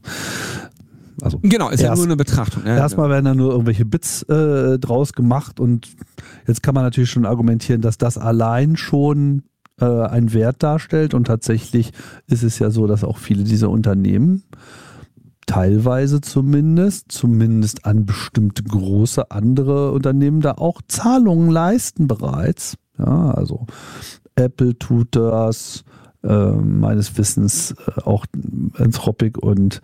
[SPEAKER 1] Also
[SPEAKER 2] genau, ist
[SPEAKER 1] erst,
[SPEAKER 2] ja nur eine Betrachtung. Ja,
[SPEAKER 1] erstmal werden da nur irgendwelche Bits äh, draus gemacht und jetzt kann man natürlich schon argumentieren, dass das allein schon äh, einen Wert darstellt und tatsächlich ist es ja so, dass auch viele dieser Unternehmen teilweise zumindest, zumindest an bestimmte große andere Unternehmen da auch Zahlungen leisten bereits. Ja, also Apple tut das, äh, meines Wissens äh, auch Anthropic und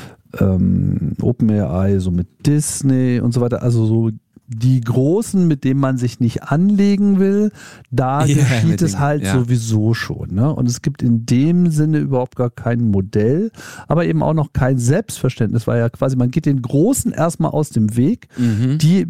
[SPEAKER 1] ähm, OpenAI, so mit Disney und so weiter, also so die Großen, mit denen man sich nicht anlegen will, da
[SPEAKER 2] ja,
[SPEAKER 1] geschieht es
[SPEAKER 2] dem,
[SPEAKER 1] halt
[SPEAKER 2] ja.
[SPEAKER 1] sowieso schon. Ne? Und es gibt in dem Sinne überhaupt gar kein Modell, aber eben auch noch kein Selbstverständnis, weil ja quasi man geht den Großen erstmal aus dem Weg,
[SPEAKER 2] Mhm.
[SPEAKER 1] die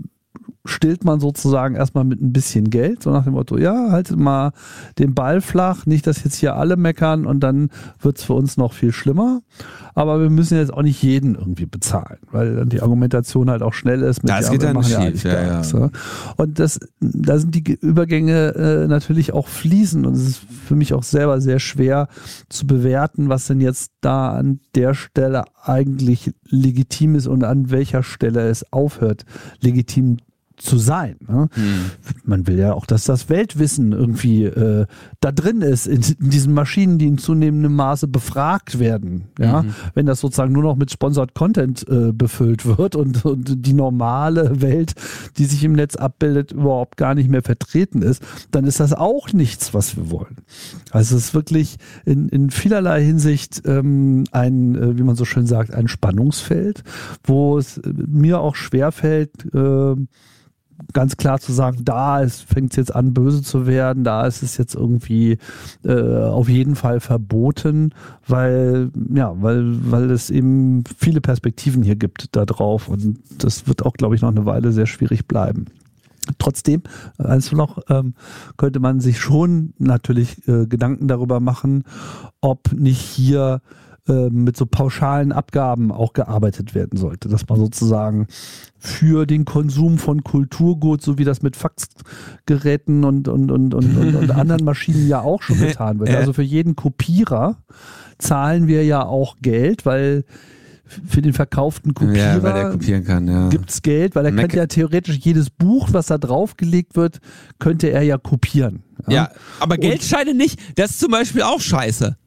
[SPEAKER 1] stillt man sozusagen erstmal mit ein bisschen Geld, so nach dem Motto, ja, haltet mal den Ball flach, nicht, dass jetzt hier alle meckern und dann wird es für uns noch viel schlimmer, aber wir müssen jetzt auch nicht jeden irgendwie bezahlen, weil dann die Argumentation halt auch schnell ist. Mit,
[SPEAKER 2] Das
[SPEAKER 1] ja,
[SPEAKER 2] geht
[SPEAKER 1] wir
[SPEAKER 2] dann
[SPEAKER 1] machen
[SPEAKER 2] schief,
[SPEAKER 1] eigentlich
[SPEAKER 2] ja,
[SPEAKER 1] gar
[SPEAKER 2] ja.
[SPEAKER 1] nichts, ne? Und das, da sind die Übergänge äh, natürlich auch fließend und es ist für mich auch selber sehr schwer zu bewerten, was denn jetzt da an der Stelle eigentlich legitim ist und an welcher Stelle es aufhört, legitim zu sein. Ne?
[SPEAKER 2] Hm.
[SPEAKER 1] Man will ja auch, dass das Weltwissen irgendwie äh, da drin ist, in, in diesen Maschinen, die in zunehmendem Maße befragt werden. Ja?
[SPEAKER 2] Mhm.
[SPEAKER 1] Wenn das sozusagen nur noch mit Sponsored Content äh, befüllt wird und, und die normale Welt, die sich im Netz abbildet, überhaupt gar nicht mehr vertreten ist, dann ist das auch nichts, was wir wollen. Also es ist wirklich in, in vielerlei Hinsicht ähm, ein, äh, wie man so schön sagt, ein Spannungsfeld, wo es mir auch schwerfällt, äh, ganz klar zu sagen, da fängt es jetzt an, böse zu werden, da ist es jetzt irgendwie äh, auf jeden Fall verboten, weil, ja, weil, weil es eben viele Perspektiven hier gibt da drauf und das wird auch, glaube ich, noch eine Weile sehr schwierig bleiben. Trotzdem, eins noch, ähm, könnte man sich schon natürlich äh, Gedanken darüber machen, ob nicht hier mit so pauschalen Abgaben auch gearbeitet werden sollte, dass man sozusagen für den Konsum von Kulturgut, so wie das mit Faxgeräten und, und, und, und, und, und anderen Maschinen ja auch schon getan wird. Also für jeden Kopierer zahlen wir ja auch Geld, weil für den verkauften Kopierer
[SPEAKER 2] ja, weil der kopieren kann, ja.
[SPEAKER 1] gibt es Geld, weil er
[SPEAKER 2] Mac-
[SPEAKER 1] könnte ja theoretisch jedes Buch, was da draufgelegt wird, könnte er ja kopieren.
[SPEAKER 2] Ja, ja, aber Geldscheine nicht, das ist zum Beispiel auch scheiße.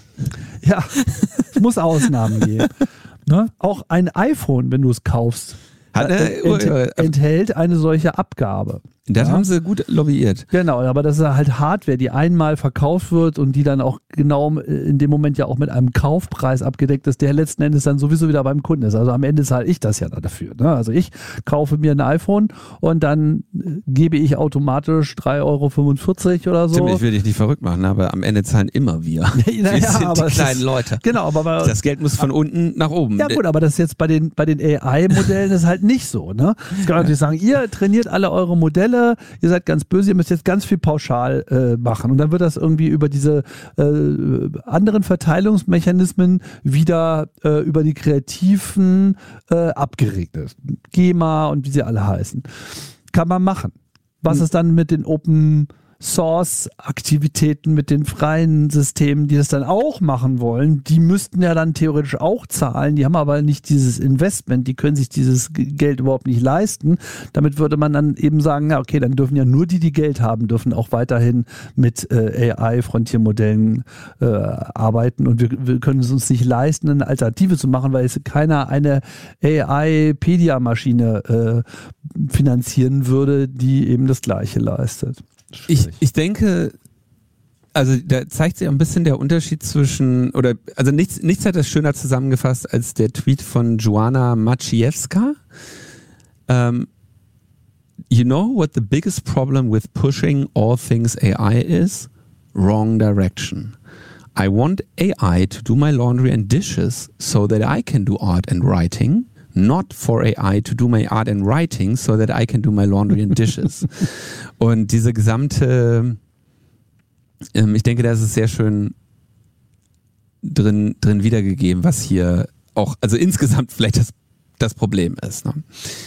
[SPEAKER 1] Ja, es muss Ausnahmen geben. Ne? Auch ein iPhone, wenn du es kaufst,
[SPEAKER 2] Hat eine,
[SPEAKER 1] ent, enthält eine solche Abgabe.
[SPEAKER 2] Das
[SPEAKER 1] ja?
[SPEAKER 2] haben sie gut lobbyiert.
[SPEAKER 1] Genau, aber das ist halt Hardware, die einmal verkauft wird und die dann auch genau in dem Moment ja auch mit einem Kaufpreis abgedeckt ist, der letzten Endes dann sowieso wieder beim Kunden ist. Also am Ende zahle ich das ja dafür. Ne? Also ich kaufe mir ein iPhone und dann gebe ich automatisch drei Euro fünfundvierzig oder so.
[SPEAKER 2] Stimmt, ich will dich nicht verrückt machen, aber am Ende zahlen immer wir.
[SPEAKER 1] naja,
[SPEAKER 2] wir sind
[SPEAKER 1] aber
[SPEAKER 2] die kleinen
[SPEAKER 1] ist,
[SPEAKER 2] Leute.
[SPEAKER 1] Genau, aber
[SPEAKER 2] das Geld muss von unten nach oben.
[SPEAKER 1] Ja gut, aber das ist jetzt bei den, bei den A I-Modellen ist halt nicht so. Ne? Jetzt kann man natürlich sagen, ihr trainiert alle eure Modelle, ihr seid ganz böse, ihr müsst jetzt ganz viel pauschal äh, machen. Und dann wird das irgendwie über diese äh, anderen Verteilungsmechanismen wieder äh, über die Kreativen äh, abgeregnet. GEMA und wie sie alle heißen. Kann man machen. Was ist dann mit den Open Source-Aktivitäten mit den freien Systemen, die das dann auch machen wollen, die müssten ja dann theoretisch auch zahlen, die haben aber nicht dieses Investment, die können sich dieses Geld überhaupt nicht leisten. Damit würde man dann eben sagen, ja okay, dann dürfen ja nur die, die Geld haben, dürfen auch weiterhin mit äh, A I-Frontiermodellen äh, arbeiten und wir, wir können es uns nicht leisten, eine Alternative zu machen, weil es keiner eine A I-Pedia-Maschine äh, finanzieren würde, die eben das Gleiche leistet.
[SPEAKER 2] Ich, ich denke, also da zeigt sich ein bisschen der Unterschied zwischen, oder also nichts, nichts hat das schöner zusammengefasst als der Tweet von Joanna Maciejewska. Um, you know what the biggest problem with pushing all things A I is? Wrong direction. I want A I to do my laundry and dishes so that I can do art and writing. Not for A I to do my art and writing so that I can do my laundry and dishes. Und diese gesamte, ähm, ich denke, da ist es sehr schön drin, drin wiedergegeben, was hier auch, also insgesamt vielleicht das, das Problem ist. Ne?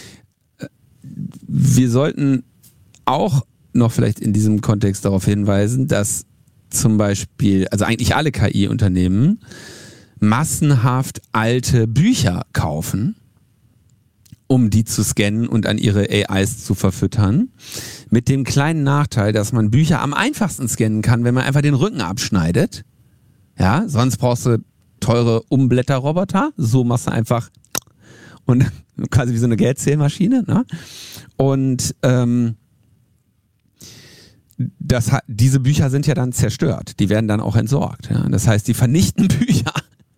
[SPEAKER 2] Wir sollten auch noch vielleicht in diesem Kontext darauf hinweisen, dass zum Beispiel, also eigentlich alle K I-Unternehmen massenhaft alte Bücher kaufen, um die zu scannen und an ihre A Is zu verfüttern. Mit dem kleinen Nachteil, dass man Bücher am einfachsten scannen kann, wenn man einfach den Rücken abschneidet. Ja, sonst brauchst du teure Umblätterroboter. So machst du einfach und quasi wie so eine Geldzählmaschine. Ne? Und ähm, das, diese Bücher sind ja dann zerstört. Die werden dann auch entsorgt. Ja? Das heißt, die vernichten Bücher.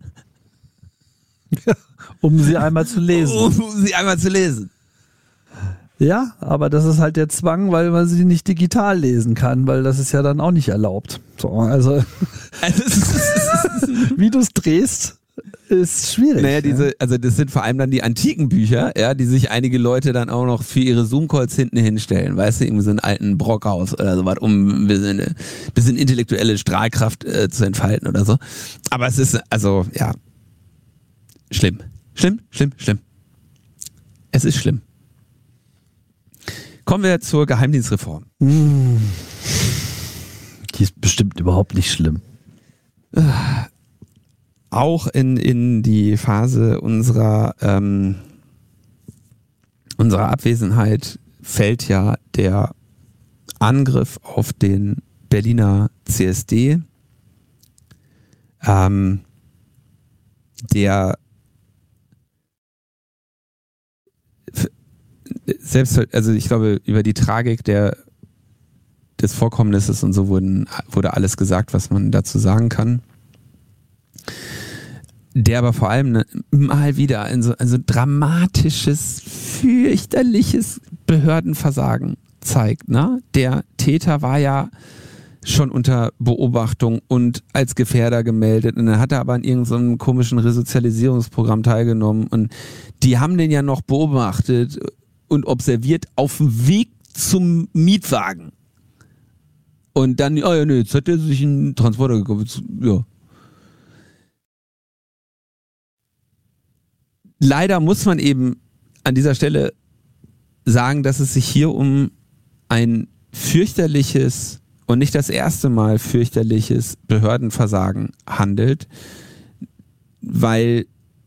[SPEAKER 1] Um sie einmal zu lesen.
[SPEAKER 2] Um sie einmal zu lesen.
[SPEAKER 1] Ja, aber das ist halt der Zwang, weil man sie nicht digital lesen kann, weil das ist ja dann auch nicht erlaubt. So, also, wie du es drehst, ist schwierig.
[SPEAKER 2] Naja, diese, also das sind vor allem dann die antiken Bücher, ja, die sich einige Leute dann auch noch für ihre Zoom-Calls hinten hinstellen, weißt du, irgendwie so einen alten Brockhaus oder sowas, um ein bisschen, ein bisschen intellektuelle Strahlkraft äh, zu entfalten oder so. Aber es ist, also, ja, schlimm. Schlimm, schlimm, schlimm. Es ist schlimm. Kommen wir zur Geheimdienstreform.
[SPEAKER 1] Mmh. Die ist bestimmt überhaupt nicht schlimm.
[SPEAKER 2] Auch in, in die Phase unserer, ähm, unserer Abwesenheit fällt ja der Angriff auf den Berliner C S D, ähm, der selbst, also ich glaube, über die Tragik der, des Vorkommnisses und so wurden, wurde alles gesagt, was man dazu sagen kann. Der aber vor allem ne, mal wieder ein so also dramatisches, fürchterliches Behördenversagen zeigt. Ne? Der Täter war ja schon unter Beobachtung und als Gefährder gemeldet und dann hat er aber an irgendeinem komischen Resozialisierungsprogramm teilgenommen und die haben den ja noch beobachtet und observiert auf dem Weg zum Mietwagen. Und dann, oh ja, nee, jetzt hat er sich einen Transporter gekauft. Ja. Leider muss man eben an dieser Stelle sagen, dass es sich hier um ein fürchterliches und nicht das erste Mal fürchterliches Behördenversagen handelt, weil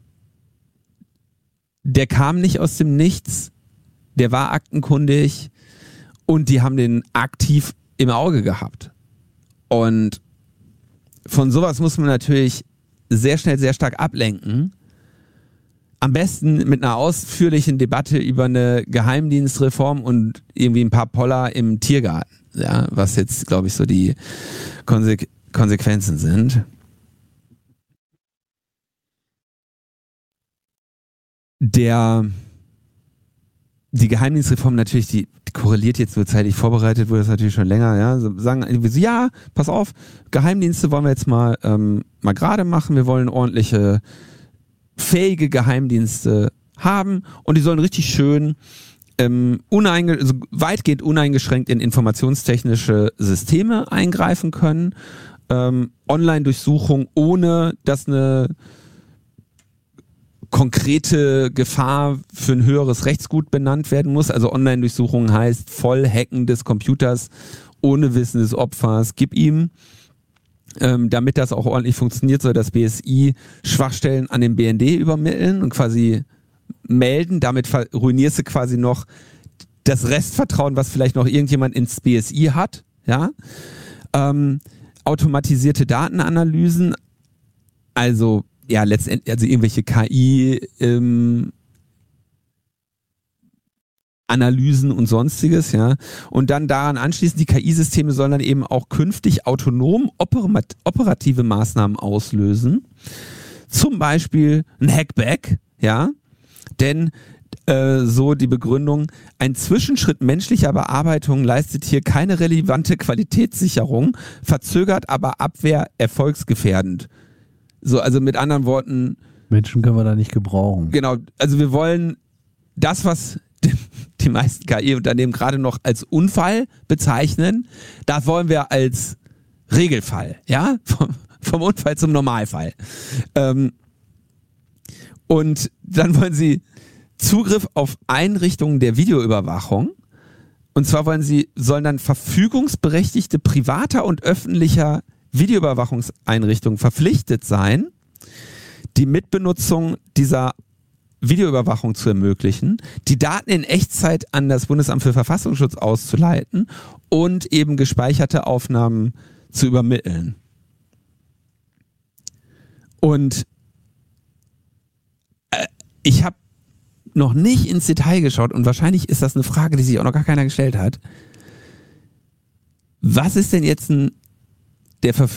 [SPEAKER 2] der kam nicht aus dem Nichts, der war aktenkundig und die haben den aktiv im Auge gehabt. Und von sowas muss man natürlich sehr schnell, sehr stark ablenken. Am besten mit einer ausführlichen Debatte über eine Geheimdienstreform und irgendwie ein paar Poller im Tiergarten. Ja, was jetzt, glaube ich, so die Konse- Konsequenzen sind. Der die Geheimdienstreform natürlich, die, die korreliert jetzt, wird zeitlich vorbereitet, wurde das natürlich schon länger, ja, so sagen irgendwie so, ja, pass auf, Geheimdienste wollen wir jetzt mal, ähm, mal gerade machen, wir wollen ordentliche, fähige Geheimdienste haben und die sollen richtig schön ähm, uneinge- also weitgehend uneingeschränkt in informationstechnische Systeme eingreifen können, ähm, Online-Durchsuchung, ohne dass eine konkrete Gefahr für ein höheres Rechtsgut benannt werden muss. Also Online-Durchsuchung heißt Vollhacken des Computers ohne Wissen des Opfers, gib ihm, ähm, damit das auch ordentlich funktioniert, soll das B S I Schwachstellen an den B N D übermitteln und quasi melden. Damit ruinierst du quasi noch das Restvertrauen, was vielleicht noch irgendjemand ins B S I hat. Ja? Ähm, automatisierte Datenanalysen, also ja, letztendlich, also irgendwelche K I ähm, Analysen und sonstiges, ja. Und dann daran anschließend, die K I-Systeme sollen dann eben auch künftig autonom operat- operative Maßnahmen auslösen. Zum Beispiel ein Hackback, ja. Denn äh, so die Begründung, ein Zwischenschritt menschlicher Bearbeitung leistet hier keine relevante Qualitätssicherung, verzögert aber Abwehr erfolgsgefährdend. So, also mit anderen Worten.
[SPEAKER 1] Menschen können wir da nicht gebrauchen.
[SPEAKER 2] Genau, also wir wollen das, was die, die meisten K I-Unternehmen gerade noch als Unfall bezeichnen, das wollen wir als Regelfall, ja, vom, vom Unfall zum Normalfall. Ähm, und dann wollen sie Zugriff auf Einrichtungen der Videoüberwachung. Und zwar wollen sie, sollen dann verfügungsberechtigte privater und öffentlicher Videoüberwachungseinrichtungen verpflichtet sein, die Mitbenutzung dieser Videoüberwachung zu ermöglichen, die Daten in Echtzeit an das Bundesamt für Verfassungsschutz auszuleiten und eben gespeicherte Aufnahmen zu übermitteln. Und äh, ich habe noch nicht ins Detail geschaut und wahrscheinlich ist das eine Frage, die sich auch noch gar keiner gestellt hat. Was ist denn jetzt ein, der,